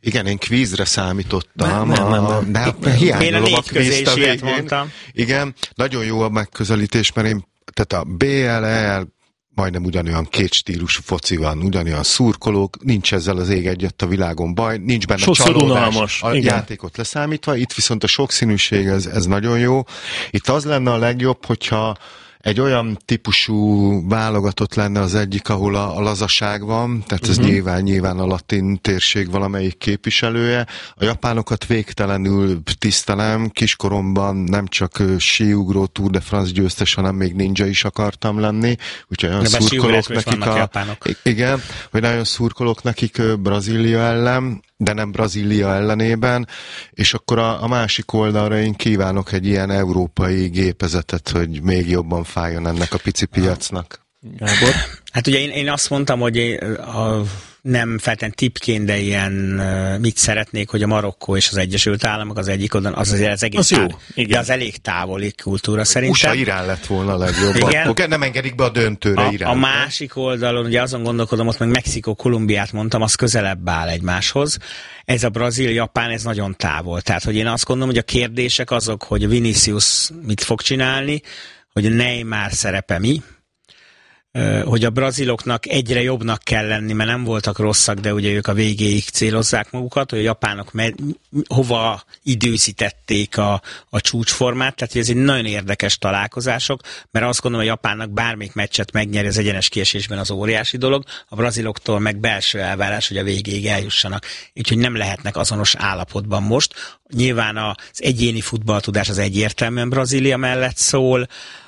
Igen, én kvízre számítottam. Nem, nem, nem. De hiányolom a, a kvízt a végén. mondtam. Igen, nagyon jó a megközelítés, mert én, tehát a bé el el majdnem ugyanolyan két stílusú foci van, ugyanolyan szurkolók, nincs ezzel az ég egyet a világon baj, nincs benne sokszor csalódás unalmas, a igen. játékot leszámítva, itt viszont a sokszínűség, ez, ez nagyon jó. Itt az lenne a legjobb, hogyha egy olyan típusú válogatott lenne az egyik, ahol a, a lazaság van, tehát ez uh-huh. nyilván, nyilván a latin térség valamelyik képviselője. A japánokat végtelenül tisztelem, kiskoromban nem csak síugró Tour de France győztes, hanem még ninja is akartam lenni, úgyhogy olyan szurkolók nekik a... Igen, hogy nagyon szurkolók nekik Brazília ellen, de nem Brazília ellenében, és akkor a, a másik oldalra én kívánok egy ilyen európai gépezetet, hogy még jobban fájjon ennek a pici piacnak. Gábor? Hát ugye én, én azt mondtam, hogy a, nem feltétlenül tippként, de ilyen mit szeretnék, hogy a Marokkó és az Egyesült Államok az egyik oldalon, az azért az egész az jó, távol, de az elég távoli kultúra szerintem. u es á Irán lett volna a legjobb. Akkor nem engedik be a döntőre a, Irán. A másik oldalon, ugye azon gondolkodom, ott meg Mexikó, Kolumbiát mondtam, az közelebb áll egymáshoz. Ez a Brazíl-Japán, ez nagyon távol. Tehát, hogy én azt gondolom, hogy a kérdések azok, hogy Vinicius mit fog csinálni, hogy Neymar szerepe mi, hogy a braziloknak egyre jobbnak kell lenni, mert nem voltak rosszak, de ugye ők a végéig célozzák magukat, hogy a japánok me- hova időzítették a, a csúcsformát, tehát ez egy nagyon érdekes találkozások, mert azt gondolom, hogy a japánnak bármelyik meccset megnyeri az egyenes kiesésben az óriási dolog, a braziloktól meg belső elvárás, hogy a végéig eljussanak. Úgyhogy nem lehetnek azonos állapotban most. Nyilván az egyéni futballtudás az egyértelműen Brazília mellett szól,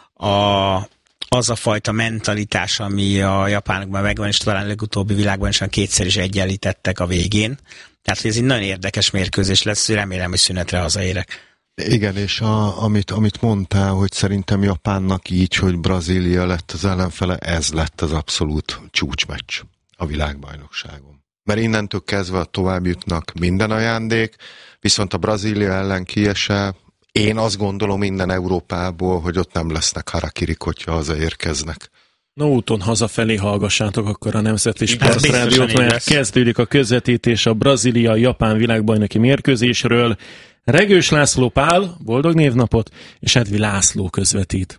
a az a fajta mentalitás, ami a japánokban megvan, és talán legutóbbi világban is kétszer is egyenlítettek a végén. Tehát, hogy ez egy nagyon érdekes mérkőzés lesz, remélem, hogy szünetre hazaérek. Igen, és a, amit, amit mondtál, hogy szerintem Japánnak így, hogy Brazília lett az ellenfele, ez lett az abszolút csúcsmeccs a világbajnokságon. Mert innentől kezdve tovább jutnak minden ajándék, viszont a Brazília ellen kiesel, én azt gondolom minden Európából, hogy ott nem lesznek harakirik, hogyha hazaérkeznek. No úton hazafelé hallgassátok akkor a Nemzeti Sportrádiót, mert kezdődik a közvetítés a Brazília-Japán világbajnoki mérkőzésről. Regős László Pál, boldog névnapot, és Edvi László közvetít.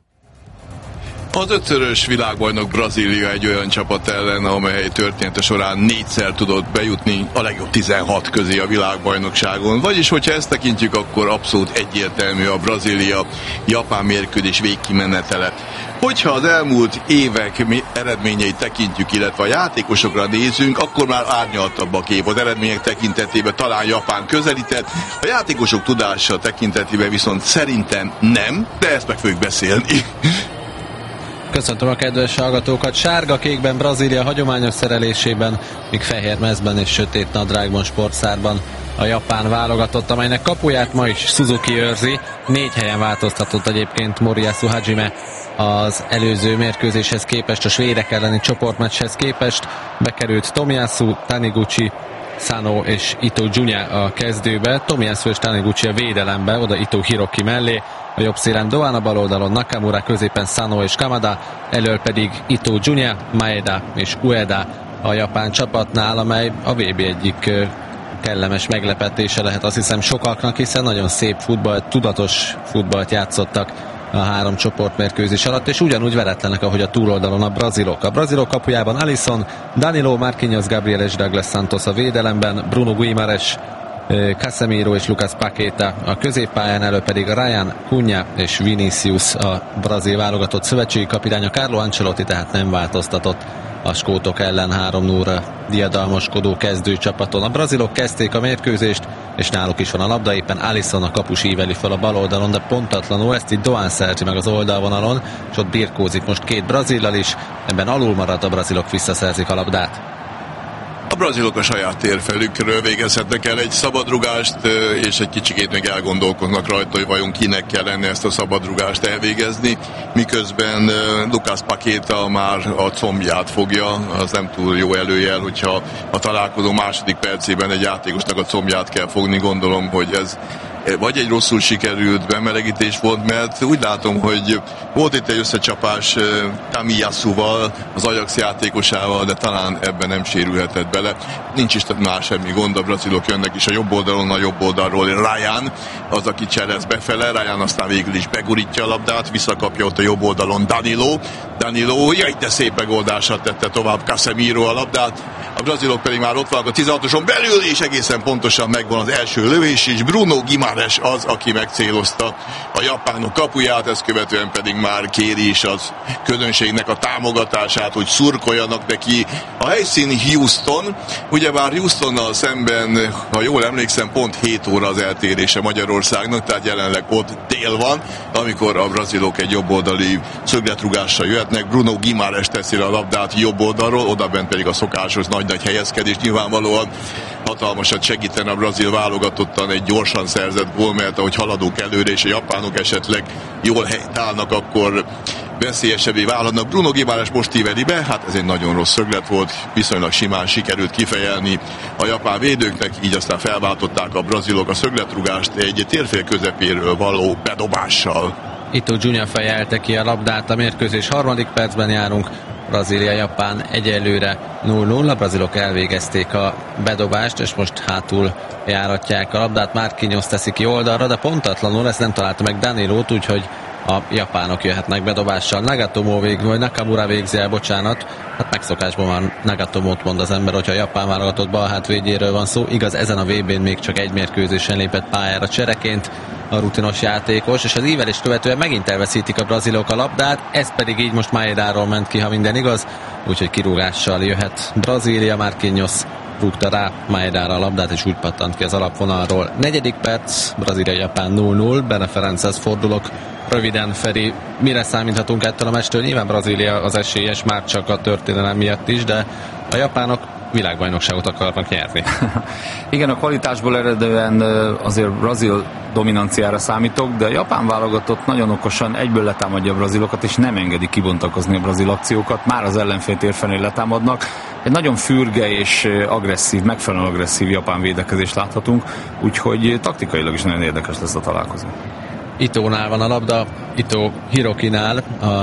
Az ötszörös világbajnok Brazília egy olyan csapat ellen, amely története során négyszer tudott bejutni a legjobb tizenhat közé a világbajnokságon. Vagyis, hogyha ezt tekintjük, akkor abszolút egyértelmű a Brazília-Japán mérkőzés végkimenetele. Hogyha az elmúlt évek eredményeit tekintjük, illetve a játékosokra nézünk, akkor már árnyaltabb a kép. Az eredmények tekintetében talán Japán közelített, a játékosok tudása tekintetében viszont szerintem nem, de ezt meg fogjuk beszélni. Köszöntöm a kedves hallgatókat! Sárga-kékben Brazília hagyományos szerelésében, míg fehér mezben és sötét nadrágban, sportszárban a japán válogatott, amelynek kapuját ma is Suzuki őrzi. Négy helyen változtatott egyébként Moriyasu Hajime az előző mérkőzéshez képest, a svédek elleni csoportmeccshez képest. Bekerült Tomiyasu, Taniguchi, Sano és Ito Junya a kezdőbe, Tomiyasu és Taniguchi a védelembe, oda Ito Hiroki mellé. A jobb szélen Doan, a bal oldalon Nakamura, középen Sano és Kamada, elől pedig Ito Junya, Maeda és Ueda a japán csapatnál, amely a vé bé egyik kellemes meglepetése lehet azt hiszem sokaknak, hiszen nagyon szép futballt, tudatos futballt játszottak a három csoportmérkőzés alatt, és ugyanúgy veretlenek, ahogy a túloldalon a brazilok. A brazilok kapujában Alisson, Danilo, Marquinhos, Gabriel és Douglas Santos a védelemben, Bruno Guimarães, Casemiro és Lucas Paqueta a középpályán, elő pedig Ryan, Cunha és Vinicius a brazil válogatott szövetségi kapitánya. Carlo Ancelotti tehát nem változtatott a skótok ellen három nulla diadalmaskodó kezdőcsapaton. A brazilok kezdték a mérkőzést, és náluk is van a labda, éppen Alisson a kapus íveli fel a bal oldalon, de pontatlanul, ezt így Doan szerzi meg az oldalvonalon, és ott birkózik most két brazillal is, ebben alul maradt, a brazilok visszaszerzik a labdát. A brazilok a saját térfelükről végezhetnek el egy szabadrugást, és egy kicsikét még elgondolkoznak rajta, hogy vajon kinek kellene ezt a szabadrugást elvégezni, miközben Lucas Paqueta már a combját fogja, az nem túl jó előjel, hogyha a találkozó második percében egy játékosnak a combját kell fogni, gondolom, hogy ez vagy egy rosszul sikerült bemelegítés volt, mert úgy látom, hogy volt itt egy összecsapás Tamiyasuval, az Ajax játékosával, de talán ebben nem sérülhetett bele. Nincs is már semmi gond, a brazilok jönnek is a jobb oldalon, a jobb oldalról Ryan, az, aki cselez befele, Ryan aztán végül is begurítja a labdát, visszakapja ott a jobb oldalon Danilo, Danilo, jaj, de szép megoldását tette tovább Casemiro a labdát, a brazilok pedig már ott vannak a tizenhatoson belül, és egészen pontosan megvan az első lövés is. Bruno Guimarães az, aki megcélozta a japánok kapuját, ezt követően pedig már kéri is az közönségnek a támogatását, hogy szurkoljanak neki. A helyszín Houston, ugyebár Houstonnal szemben, ha jól emlékszem, pont hét óra az eltérése Magyarországnak, tehát jelenleg ott dél van, amikor a brazilok egy jobboldali szögletrugással jöhetnek. Bruno Guimarães teszi a labdát jobb oldalról, odabent pedig a szokásos nagy-nagy helyezkedés, nyilvánvalóan hatalmasat segítene a brazil válogatottan egy gyorsan szerzett gól, mert ahogy haladunk előre, és a japánok esetleg jól helytállnak, akkor veszélyesebbé válhatnak. Bruno Guimarães most íveli be, hát ez egy nagyon rossz szöglet volt, viszonylag simán sikerült kifejelni a japán védőknek, így aztán felváltották a brazilok a szögletrugást egy térfél közepéről való bedobással. Ito Junior fejelte ki a labdát, a mérkőzés harmadik percben járunk, Brazília-Japán egyelőre nulla nulla, a brazilok elvégezték a bedobást, és most hátul járatják a labdát, Marquinhos teszi ki oldalra, de pontatlanul ezt nem találta meg Danilót, úgyhogy a japánok jöhetnek bedobással. Nagatomo vég, vagy Nakamura végzi el, bocsánat, hát megszokásban már Nagatomót mond az ember, hogyha a japán válogatott bal hátvédjéről van szó, igaz, ezen a vé bén még csak egy mérkőzésen lépett pályára csereként a rutinos játékos, és az ívelést követően megint elveszítik a brazilok a labdát, ez pedig így most Maedáról ment ki, ha minden igaz, úgyhogy kirúgással jöhet Brazília. Marquinhos rúgta rá Maedára a labdát, és úgy pattant ki az alapvonalról. Negyedik perc, Brazília-Japán nulla nulla, Bene Ferenchez fordulok. Röviden, Feri, mire számíthatunk ettől a meccstől? Nyilván Brazília az esélyes, már csak a történelem miatt is, de a japánok világbajnokságot akarnak nyerni. Igen, a kvalitásból eredően azért brazil dominanciára számítok, de a japán válogatott nagyon okosan egyből letámadja a brazilokat, és nem engedi kibontakozni a brazil akciókat. Már az ellenfél térfelén letámadnak. Egy nagyon fürge és agresszív, megfelelően agresszív japán védekezést láthatunk, úgyhogy taktikailag is nagyon érdekes lesz a találkozó. Itónál van a labda, Ito Hirokinál, a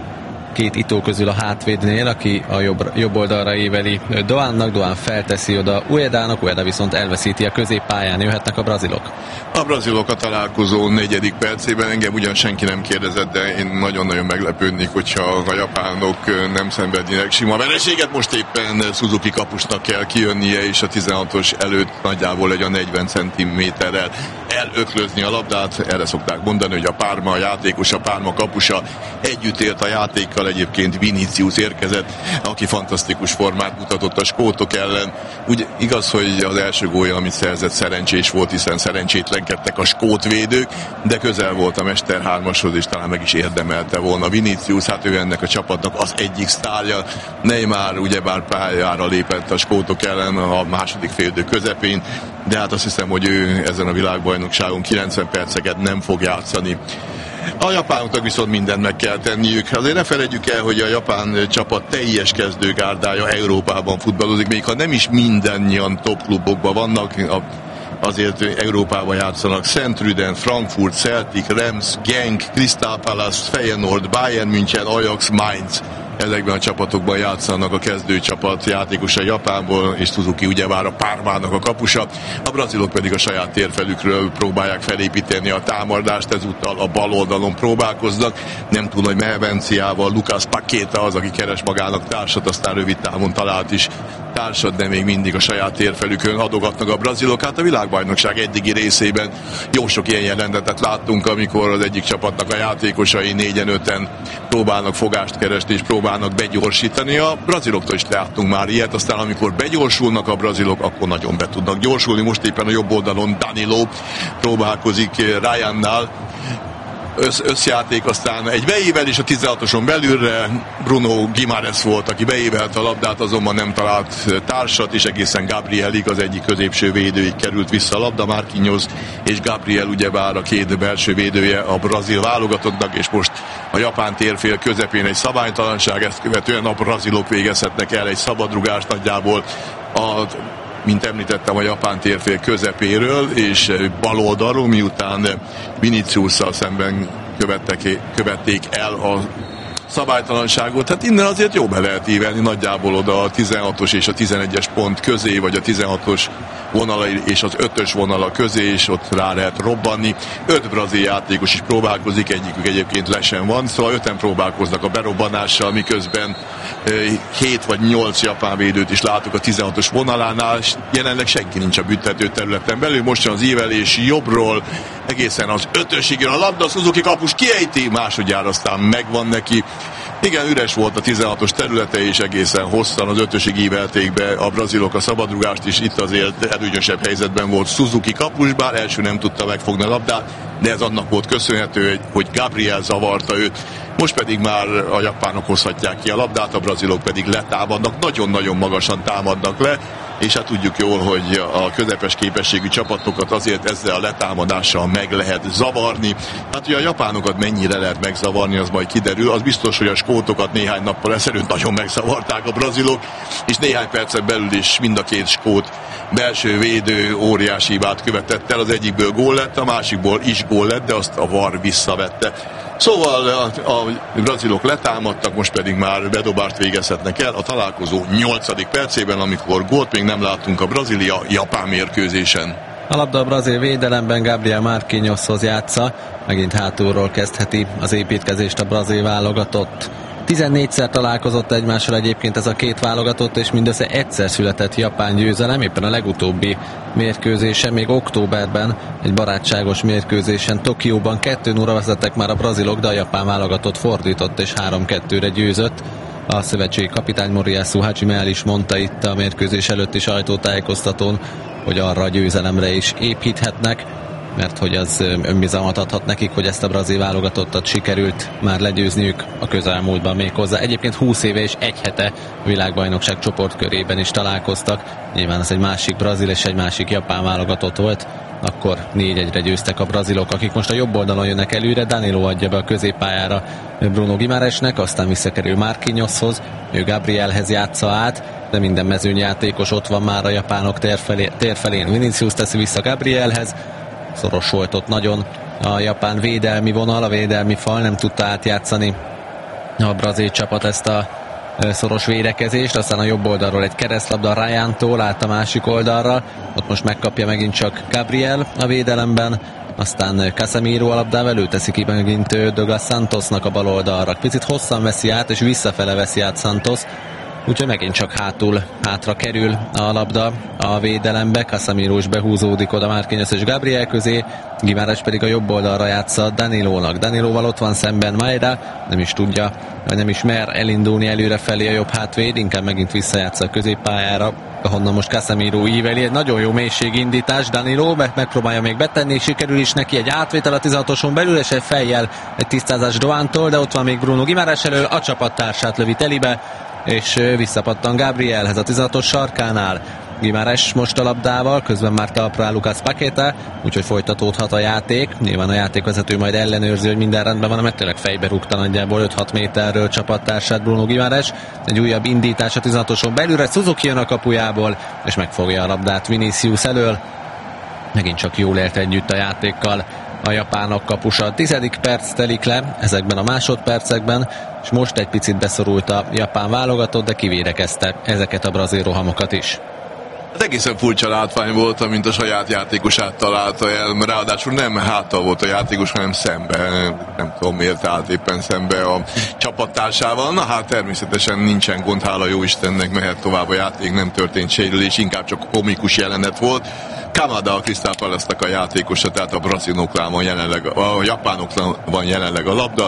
két Ito közül a hátvédnél, aki a jobb, jobb oldalra éveli Doánnak, Doán felteszi oda Uedának, Ueda viszont elveszíti a középpályán, jöhetnek a brazilok. A brazilok a találkozó negyedik percében, engem ugyan senki nem kérdezett, de én nagyon-nagyon meglepődnék, hogyha a japánok nem szenvednének sima vereséget. Most éppen Suzuki kapusnak kell kijönnie, és a tizenhatos előtt nagyjából egy a negyven centiméterrel elöklözni a labdát. Erre szokták mondani, hogy a Parma a játékos, a Parma kapusa együtt ért a játékkal. Egyébként Vinicius érkezett, aki fantasztikus formát mutatott a skótok ellen. Úgy igaz, hogy az első gólja, amit szerzett, szerencsés volt, hiszen szerencsétlenkedtek a skót védők, de közel volt a Mester hármashoz, és talán meg is érdemelte volna Vinicius. Hát ő ennek a csapatnak az egyik sztárja. Neymar ugyebár pályára lépett a skótok ellen a második félidő közepén, de hát azt hiszem, hogy ő ezen a világbajnokságon kilencven perceket nem fog játszani. A japánoknak viszont mindent meg kell tenniük. Azért ne felejtjük el, hogy a japán csapat teljes kezdőgárdája Európában futballozik, még ha nem is mindannyian top klubokban vannak, azért Európában játszanak. Szent-Truden, Frankfurt, Celtic, Reims, Genk, Crystal Palace, Feyenoord, Bayern München, Ajax, Mainz. Ezekben a csapatokban játszanak a kezdőcsapat játékosa Japánból, és Suzuki ugyebár a Parmának a kapusa. A brazilok pedig a saját térfelükről próbálják felépíteni a támadást, ezúttal a bal oldalon próbálkoznak. Nem túl nagy mehevenciával, Lucas Paqueta az, aki keres magának társat, aztán rövid távon talált is társad, de még mindig a saját térfelükön adogatnak a brazilok. Hát a világbajnokság eddigi részében jó sok ilyen jelentetet láttunk, amikor az egyik csapatnak a játékosai négyen-öten próbálnak fogást keresni és próbálnak begyorsítani. A braziloktól is láttunk már ilyet, aztán amikor begyorsulnak a brazilok, akkor nagyon be tudnak gyorsulni. Most éppen a jobb oldalon Danilo próbálkozik Ryannál, Össz, összjáték, aztán egy beével is a tizenhatoson belülre Bruno Guimarães volt, aki beévelt a labdát, azonban nem talált társat, és egészen Gabrielig, az egyik középső védőig került vissza a labda. Marquinhos és Gabriel ugyebár a két belső védője a brazil válogatottnak, és most a japán térfél közepén egy szabálytalanság, ezt követően a brazilok végezhetnek el egy szabadrugást nagyjából a mint említettem, a japán térfél közepéről és bal oldalról, miután Viniciusszal szemben követtek, követték el a szabálytalanságot. Hát innen azért jó be lehet ívelni nagyjából oda a tizenhatos és a tizenegyes pont közé, vagy a tizenhatos vonala és az ötös vonala közé, és ott rá lehet robbanni. Öt brazil játékos is próbálkozik, egyikük egyébként lesen van, szóval öten próbálkoznak a berobbanással, miközben hét vagy nyolc japán védőt is látok a tizenhatos vonalánál, és jelenleg senki nincs a büntető területen belül. Most jön az ívelés jobbról, egészen az ötösig jön a labda, Suzuki kapus kiejti, másodjára aztán megvan neki. Igen, üres volt a tizenhatos területe, és egészen hosszan az ötösig ívelték be a brazilok a szabadrugást is. Itt azért előnyösebb helyzetben volt Suzuki kapus, bár első nem tudta megfogni a labdát, de ez annak volt köszönhető, hogy Gabriel zavarta őt. Most pedig már a japánok hozhatják ki a labdát, a brazilok pedig letámadnak, nagyon-nagyon magasan támadnak le, és hát tudjuk jól, hogy a közepes képességű csapatokat azért ezzel a letámadással meg lehet zavarni. Hát, hogy a japánokat mennyire lehet megzavarni, az majd kiderül. Az biztos, hogy a skótokat néhány nappal ezelőtt nagyon megzavarták a brazilok, és néhány percen belül is mind a két skót belső védő óriási hibát követett el. Az egyikből gól lett, a másikból is gól lett, de azt a VAR visszavette. Szóval a, a brazilok letámadtak, most pedig már bedobást végezhetnek el a találkozó nyolcadik percében, amikor gólt még nem láttunk a Brazília-Japán mérkőzésen. A labda a brazil védelemben, Gabriel Marquinhoshoz játsza, megint hátulról kezdheti az építkezést a brazil válogatott. tizennégyszer találkozott egymással egyébként ez a két válogatott, és mindössze egyszer született japán győzelem, éppen a legutóbbi mérkőzésen, még októberben egy barátságos mérkőzésen Tokióban kettő nulla vezettek már a brazilok, de a japán válogatott fordított és három kettőre győzött. A szövetségi kapitány Moriyasu Hajime el is mondta itt a mérkőzés előtti sajtótájékoztatón, hogy arra a győzelemre is építhetnek, mert hogy az önbizalmat adhat nekik, hogy ezt a brazil válogatottat sikerült már legyőzniük a közelmúltban még hozzá. Egyébként húsz éve és egy hete a világbajnokság csoportkörében is találkoztak. Nyilván ez egy másik brazil és egy másik japán válogatott volt. Akkor négy egyre győztek a brazilok, akik most a jobb oldalon jönnek előre. Danilo adja be a középpályára Bruno Guimarãesnek, aztán visszakerül Marquinhoshoz, ő Gabrielhez játsza át, de minden mezőnyjátékos ott van már a japánok térfelé, térfelén. Vinicius teszi vissza Gabrielhez, szoros volt ott nagyon a japán védelmi vonal, a védelmi fal, nem tudta átjátszani a brazil csapat ezt a szoros védekezést, aztán a jobb oldalról egy keresztlabda Ryantól át a másik oldalra, ott most megkapja megint csak Gabriel a védelemben, aztán Casemiro a labdával, ő teszi ki megint Douglas Santosnak a bal oldalra. Picit hosszan veszi át, és visszafele veszi át Santos, úgyhogy megint csak hátul, hátra kerül a labda a védelembe, Casemiro is behúzódik oda Marquinhos és Gabriel közé, Guimarães pedig a jobb oldalra játsza Danilónak. Danilóval ott van szemben Maeda, nem is tudja, vagy nem is mer elindulni előre felé a jobb hátvéd, inkább megint visszajátsza a középpályára, ahonnan most Casemiro íveli. Egy nagyon jó mélységindítás, Danilo megpróbálja még betenni, sikerül is neki egy átvétel a tizenhatoson belül, és egy fejjel egy tisztázás Doántól, de ott van még Bruno Guimarães elől, a csapattársát lövi telibe, és visszapattan Gabrielhez a tizenhatos sarkánál. Guimarães most a labdával, közben már talpra áll Lucas Paqueta, úgyhogy folytatódhat a játék. Nyilván a játékvezető majd ellenőrzi, hogy minden rendben van, mert tényleg fejbe rúgta nagyjából öt-hat méterről csapattársát Bruno Guimarães. Egy újabb indítás a tizenhatoson belülre, Suzuki jön a kapujából, és megfogja a labdát Vinicius elől. Megint csak jól élt együtt a játékkal a japánok kapusa. A tizedik perc telik le ezekben a másodpercekben, és most egy picit beszorult a japán válogatott, de kivédekezte ezeket a brazil rohamokat is. Hát egészen furcsa látvány volt, amint a saját játékosát találta el, ráadásul nem háttal volt a játékos, hanem szembe, nem tudom miért állt éppen szembe a csapattársával. Na hát természetesen nincsen gond, hála jó Istennek, mehet tovább a játék, nem történt sérülés, inkább csak komikus jelenet volt. Kamada a Crystal Palace-nak a játékosa, tehát a braziloknál van jelenleg, a japánoknál van jelenleg a labda.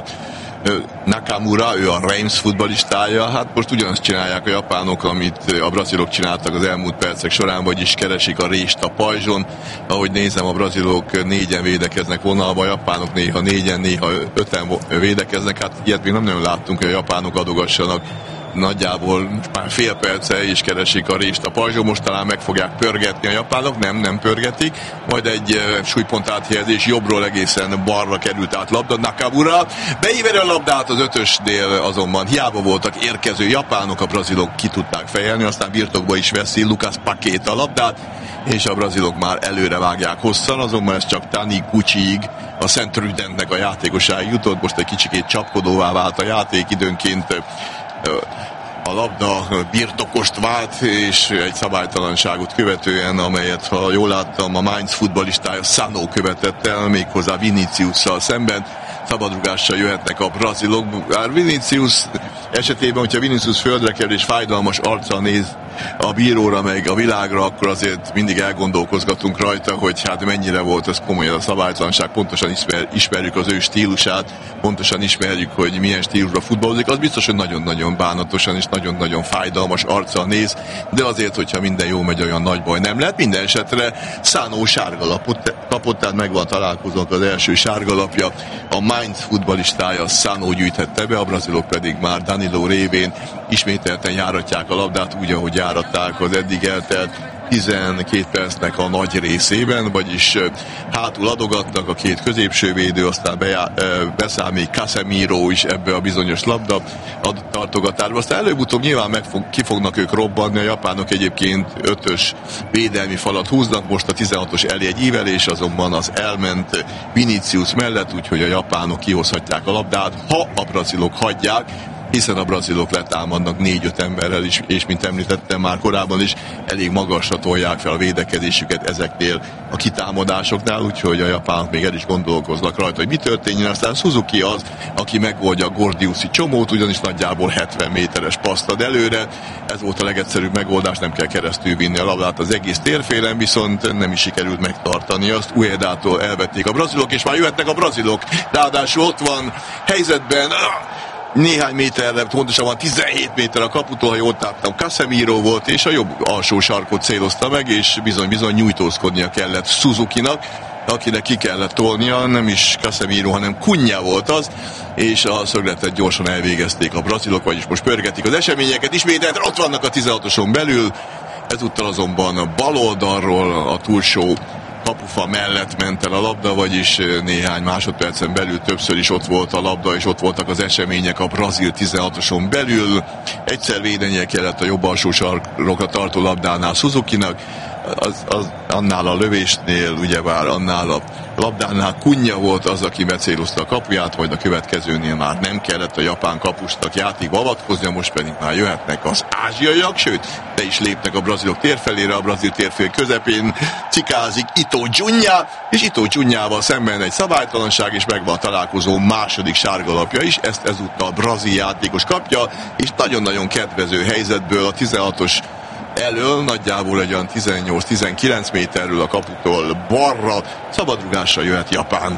Nakamura, ő a Reims futballistája, hát most ugyanazt csinálják a japánok, amit a brazilok csináltak az elmúlt percek során, vagyis keresik a rést a pajzson. Ahogy nézem, a brazilok négyen védekeznek vonalba, a japánok néha négyen, néha öten védekeznek, hát ilyet még nem nagyon láttunk, hogy a japánok adogassanak nagyjából már fél perce is keresik a rést a pajzsó, most talán meg fogják pörgetni a japánok, nem, nem pörgetik, majd egy uh, súlypont áthelyezés jobbról egészen balra került át labda, Nakamura beíveri a labdát az ötösnél, azonban hiába voltak érkező japánok, a brazilok ki tudták fejelni, aztán birtokba is veszi Lucas Paqueta a labdát, és a brazilok már előre vágják hosszan, azonban ez csak Taniguchiig, a Szent Trudentnek a játékosáig jutott, most egy kicsikét csapkodóvá vált a játék, időnként a labda birtokost vált, és egy szabálytalanságot követően, amelyet, ha jól láttam, a Mainz futballistája Sano követett el, méghozzá Viniciusszal szemben. Szabadrugással jöhetnek a brazilok. Már Vinicius esetében, hogyha Vinicius földre kerül és fájdalmas arccal néz a bíróra, meg a világra, akkor azért mindig elgondolkozgatunk rajta, hogy hát mennyire volt ez komoly a szabálytalanság, pontosan ismer, ismerjük az ő stílusát, pontosan ismerjük, hogy milyen stílusra futballozik, az biztos, hogy nagyon-nagyon bánatosan és nagyon-nagyon fájdalmas arccal néz, de azért, hogyha minden jó megy, olyan nagy baj nem lehet. Minden esetre Sano sárgalapot kapott, tehát megvan találkozónk az első sárgalapja. A Mainz futballistája Sano gyűjthette be, a brazilok pedig már Danilo révén ismételten járatják a labdát úgy, ahogy járatták az eddig eltelt tizenkét percnek a nagy részében, vagyis hátul adogatnak a két középső védő, aztán bejá, beszáll még Casemiro is ebbe a bizonyos labda tartogatásba. Aztán előbb-utóbb nyilván meg fog, ki fognak ők robbanni, a japánok egyébként ötös védelmi falat húznak, most a tizenhatos elé egy ívelés, azonban az elment Vinicius mellett, úgyhogy a japánok kihozhatják a labdát, ha a brazilok hagyják, hiszen a brazilok letámadnak négy-öt emberrel is, és mint említettem már korábban is, elég magasra tolják fel a védekezésüket ezeknél a kitámadásoknál, úgyhogy a japánok még el is gondolkoznak rajta, hogy mi történjen. Aztán Suzuki az, aki megoldja a Gordiuszi csomót, ugyanis nagyjából hetven méteres paszt ad előre. Ez volt a legegyszerűbb megoldás, nem kell keresztül vinni a labdát az egész térfélen, viszont nem is sikerült megtartani azt. Uedától elvették a brazilok, és már jöhetnek a brazilok. Ráadásul ott van helyzetben néhány méterre, pontosabban tizenhét méter a kaputól, ha jól láttam, Casemiro volt, és a jobb alsó sarkot célozta meg, és bizony-bizony nyújtózkodnia kellett Suzukinak, akinek ki kellett tolnia, nem is Casemiro, hanem Cunha volt az, és a szögletet gyorsan elvégezték a brazilok, vagyis most pörgetik az eseményeket, ismételten ott vannak a tizenhatoson belül, ezúttal azonban a bal oldalról a túlsó kapufa mellett ment el a labda, vagyis néhány másodpercen belül többször is ott volt a labda, és ott voltak az események a brazil tizenhatoson belül. Egyszer védenie kellett a jobb alsó sarkra tartó labdánál Suzukinak, az, az, annál a lövésnél, ugyebár annál a labdánál Cunha volt az, aki becélozta a kapuját, majd a következőnél már nem kellett a japán kapusnak játékba avatkoznia, most pedig már jöhetnek az ázsiaiak, sőt, be is lépnek a brazilok térfelére, a brazil térfél közepén cikázik Ito Junior, és Ito Juniorval szemben egy szabálytalanság, és megvan a találkozó második sárgalapja is, ezt ezúttal brazil játékos kapja, és nagyon-nagyon kedvező helyzetből a tizenhatos elől, nagyjából egy olyan tizennyolc-tizenkilenc méterről a kaputól balra, szabadrugásra jöhet Japán.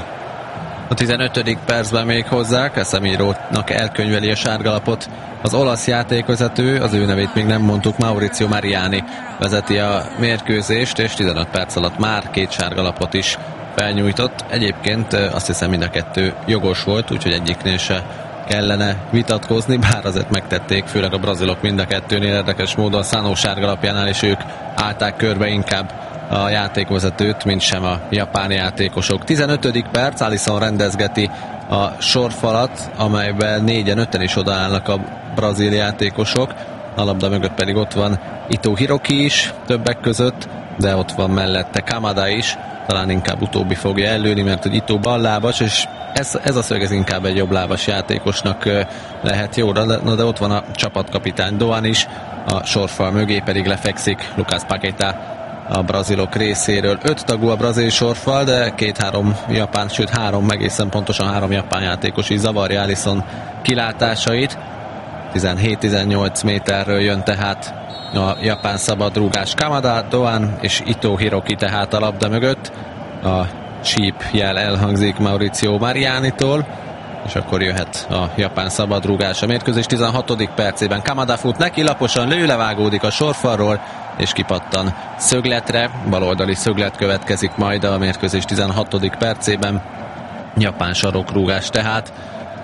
A tizenötödik percben még hozzá, Casemirónak elkönyveli a sárgalapot az olasz játékvezető, az ő nevét még nem mondtuk, Maurizio Mariani vezeti a mérkőzést, és tizenöt perc alatt már két sárgalapot is felnyújtott. Egyébként azt hiszem mind a kettő jogos volt, úgyhogy egyiknél se kellene vitatkozni, bár azért megtették, főleg a brazilok mind a kettőnél érdekes módon Sano sárgalapjánál, és ők állták körbe inkább a játékvezetőt, mint sem a japán játékosok. tizenötödik perc, Alisson rendezgeti a sorfalat, amelyben négyen, öten is odaállnak a brazil játékosok, a labda mögött pedig ott van Ito Hiroki is többek között, de ott van mellette Kamada is, talán inkább utóbbi fogja előni, mert hogy Ito ballábas, és ez, ez a szög ez inkább egy jobblábas játékosnak lehet jó, de, de ott van a csapatkapitány Doan is, a sorfal mögé pedig lefekszik Lucas Paqueta a brazilok részéről. Öt tagú a brazil sorfal, de két-három japán, sőt három, egészen pontosan három japán játékos is zavarja Alisson kilátásait. tizenhét-tizennyolc méterről jön tehát a japán szabadrúgás. Kamada, Doan és Ito Hiroki tehát a labda mögött. A síp jel elhangzik Maurizio Marianitól, és akkor jöhet a japán szabadrúgás. A mérkőzés tizenhatodik percében Kamada fut neki, laposan lőlevágódik a sorfalról, és kipattan szögletre. Baloldali szöglet következik majd a mérkőzés tizenhatodik percében. Japán sarokrúgás tehát.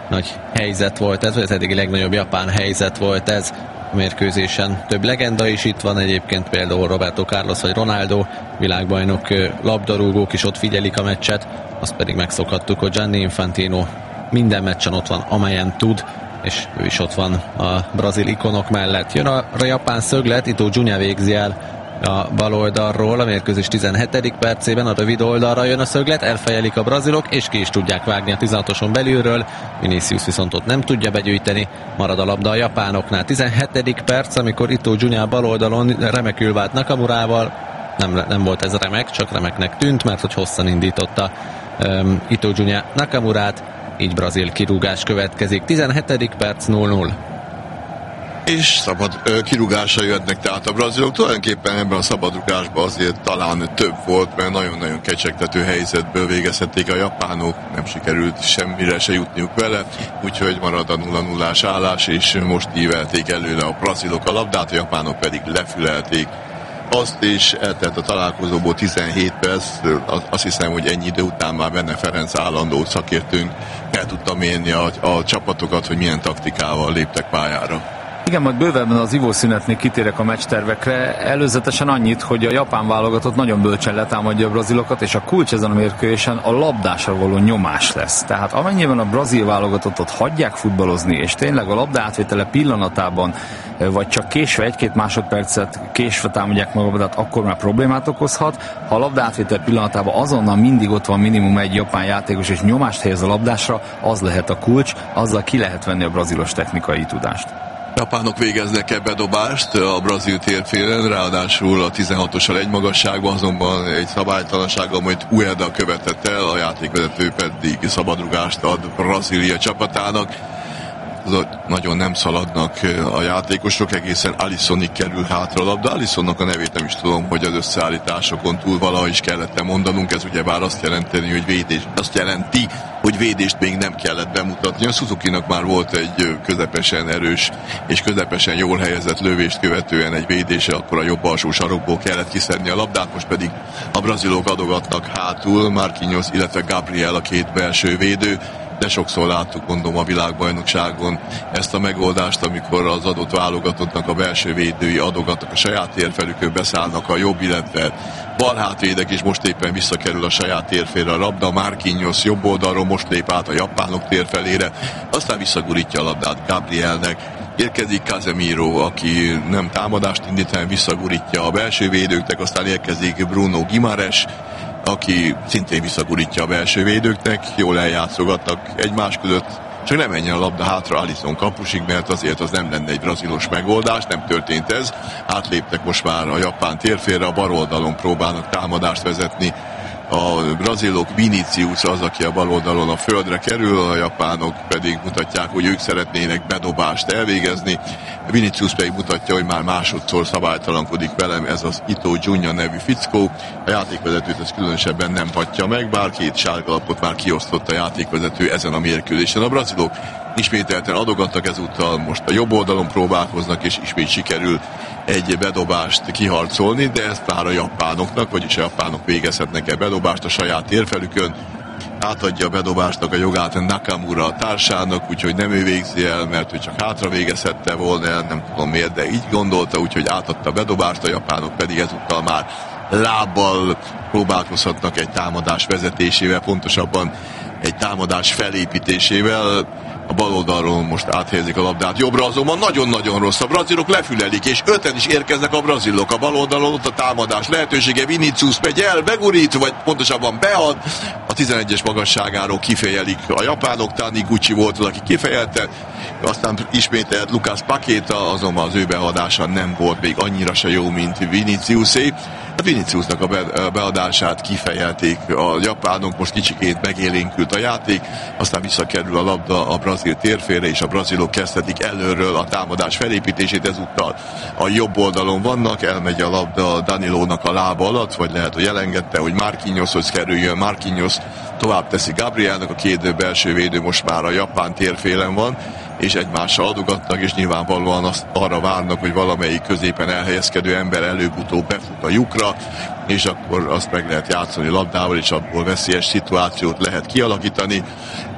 nagy helyzet volt ez, vagy az eddigi legnagyobb japán helyzet volt ez a mérkőzésen. Több legenda is itt van egyébként, például Roberto Carlos vagy Ronaldo, világbajnok labdarúgók is ott figyelik a meccset, azt pedig megszokhattuk, hogy Gianni Infantino minden meccsen ott van, amelyen tud, és ő is ott van a brazil ikonok mellett. Jön a, a japán szöglet, Ito Junya végzi el a bal oldalról, a mérkőzés tizenhetedik percében, a rövid oldalra jön a szöglet, elfejelik a brazilok, és ki is tudják vágni a tizenhatoson belülről, Vinicius viszont ott nem tudja begyűjteni, marad a labda a japánoknál. tizenhetedik perc, amikor Ito Junya bal oldalon remekül vált Nakamurával, nem, nem volt ez remek, csak remeknek tűnt, mert hogy hosszan indította um, Ito Junya Nakamurát, így brazil kirúgás következik. tizenhetedik perc, nulla nulla. És szabad ö, kirúgásra jöhetnek tehát a brazilok. Tulajdonképpen ebben a szabadrugásban azért talán több volt, mert nagyon-nagyon kecsegtető helyzetből végezhették a japánok, nem sikerült semmire se jutniuk vele, úgyhogy marad a nulla nullás állás, és most ívelték előle a brazilok a labdát, a japánok pedig lefülelték azt, és eltelt a találkozóból tizenhét perc, azt hiszem, hogy ennyi idő után már Benne Ferenc állandó szakértőnk el tudta mérni a, a csapatokat, hogy milyen taktikával léptek pályára. Igen, majd bővebben az ivószünetnél kitérek a meccstervekre. Előzetesen annyit, hogy a japán válogatott nagyon bölcsen letámadja a brazilokat, és a kulcs ezen a mérkőzésen a labdásra való nyomás lesz. Tehát amennyiben a brazil válogatottot hagyják futballozni, és tényleg a labda átvétele pillanatában, vagy csak késve egy-két másodpercet késve támadják magukat, akkor már problémát okozhat. Ha a labda átvétel pillanatában azonnal mindig ott van minimum egy japán játékos, és nyomást helyez a labdásra, az lehet a kulcs, azzal ki lehet venni a brazilos technikai tudást. Japánok végeznek e bedobást a brazil térfélen, ráadásul a tizenhatossal egy magasságban, azonban egy szabálytalansággal majd Ueda követett el, a játékvezető pedig szabadrugást ad Brazília csapatának. Nagyon nem szaladnak a játékosok, egészen Alissonig kerül hátra a labda. Alissonnak a nevét nem is tudom, hogy az összeállításokon túl valahogy is kellett mondanunk, ez ugyebár azt jelenteni, hogy védés, azt jelenti, hogy védést még nem kellett bemutatni. A Suzukinak már volt egy közepesen erős és közepesen jól helyezett lövést követően egy védése, akkor a jobb alsó sarokból kellett kiszedni a labdát, most pedig a brazilok adogatnak hátul, Marquinhos, illetve Gabriel a két belső védő. De sokszor láttuk, mondom, a világbajnokságon ezt a megoldást, amikor az adott válogatottnak a belső védői adogatnak a saját térfelükön, beszállnak a jobb, illetve bal hátvédek, és most éppen visszakerül a saját térfélre a labda. Marquinhos jobb oldalról most lép át a japánok térfelére, aztán visszagurítja a labdát Gabrielnek. Érkezik Casemiro, aki nem támadást indít, hanem visszagurítja a belső védőknek, aztán érkezik Bruno Guimarães, aki szintén visszagurítja a belső védőknek, jól eljátszogatnak egymás között, csak nem menjen a labda hátra Alisson kapusig, mert azért az nem lenne egy brazilos megoldás, nem történt ez. Átléptek most már a japán térfélre, a bal oldalon próbálnak támadást vezetni. A brazilok, Vinicius az, aki a bal oldalon a földre kerül, a japánok pedig mutatják, hogy ők szeretnének bedobást elvégezni. Vinicius pedig mutatja, hogy már másodszor szabálytalankodik velem ez az Ito Junya nevű fickó. A játékvezetőt ez különösebben nem hagyja meg, bár két sárgalapot már kiosztott a játékvezető ezen a mérkőzésen. A brazilok ismételten adogattak ezúttal, most a jobb oldalon próbálkoznak, és ismét sikerül egy bedobást kiharcolni, de ezt már a japánoknak, vagyis a japánok végezhetnek-e bedobást a saját térfelükön. Átadja a bedobásnak a jogát Nakamura a társának, úgyhogy nem ő végzi el, mert ő csak hátra végezhette volna el, nem tudom miért, de így gondolta, úgyhogy átadta a bedobást, a japánok pedig ezúttal már lábbal próbálkozhatnak egy támadás vezetésével, pontosabban egy támadás felépítésével. A bal oldalról most áthelyezik a labdát jobbra, azonban nagyon-nagyon rossz. A brazilok lefülelik, és öten is érkeznek a brazilok. A bal oldalon ott a támadás lehetősége, Vinicius megy el, begurít, vagy pontosabban bead. A tizenegyes magasságáról kifejelik a japánok, Taniguchi volt az, aki kifejelte. Aztán ismételt Lucas Paqueta, azonban az ő beadása nem volt még annyira se jó, mint Viniciusé. A Viniciusnak a beadását kifejelték a japánok, most kicsikét megélénkült a játék, aztán visszakerül a labda a brazil térfélre, és a brazilok kezdhetik előről a támadás felépítését, ezúttal a jobb oldalon vannak, elmegy a labda Danilónak a lába alatt, vagy lehet, hogy elengedte, hogy Marquinhoshoz kerüljön, Marquinhos tovább teszi Gabrielnek, a két belső védő most már a japán térfélen van, és egymással adogatnak, és nyilvánvalóan azt arra várnak, hogy valamelyik középen elhelyezkedő ember előbb-utóbb befut a lyukra, és akkor azt meg lehet játszani labdával, és abból veszélyes szituációt lehet kialakítani.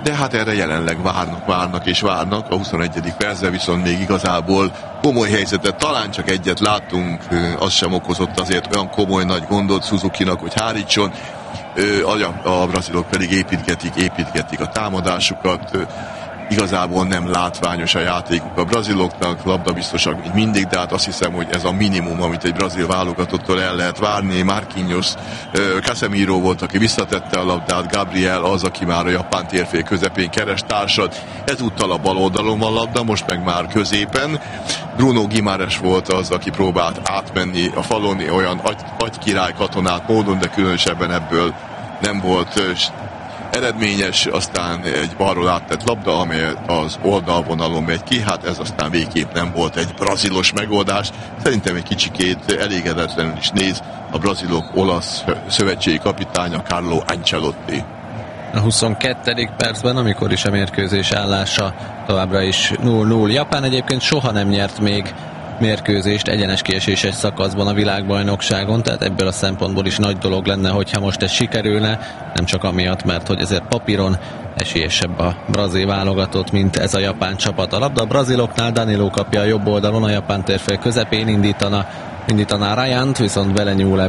de hát erre jelenleg várnak, várnak és várnak. A huszonegyedik percben viszont még igazából komoly helyzetet, talán csak egyet láttunk, az sem okozott azért olyan komoly nagy gondot Suzukinak, hogy hárítson. A, a brazilok pedig építgetik, építgetik a támadásukat. Igazából nem látványos a játékuk a braziloknak, labdabiztosak, mint mindig, de hát azt hiszem, hogy ez a minimum, amit egy brazil válogatottól el lehet várni. Marquinhos, Casemiro volt, aki visszatette a labdát, Gabriel az, aki már a japán térfél közepén keres társat. Ezúttal a bal oldalon van labda, most meg már középen. Bruno Guimarães volt az, aki próbált átmenni a falon, olyan agy, agykirály katonát módon, de különösebben ebből nem volt eredményes, aztán egy balról áttett labda, amely az oldalvonalon megy ki, hát ez aztán végképp nem volt egy brazilos megoldás. Szerintem egy kicsikét elégedetlenül is néz a brazilok olasz szövetségi kapitánya Carlo Ancelotti. A huszonkettedik percben, amikor is a mérkőzés állása továbbra is null null. Japán egyébként soha nem nyert még mérkőzést egyenes kieséses szakaszban a világbajnokságon, tehát ebből a szempontból is nagy dolog lenne, hogyha most ez sikerülne, nem csak amiatt, mert hogy ezért papíron esélyesebb a brazil válogatott, mint ez a japán csapat. A labda a braziloknál, Danilo kapja a jobb oldalon, a japán térfél közepén indítana, indítaná Ryant, viszont belenyúl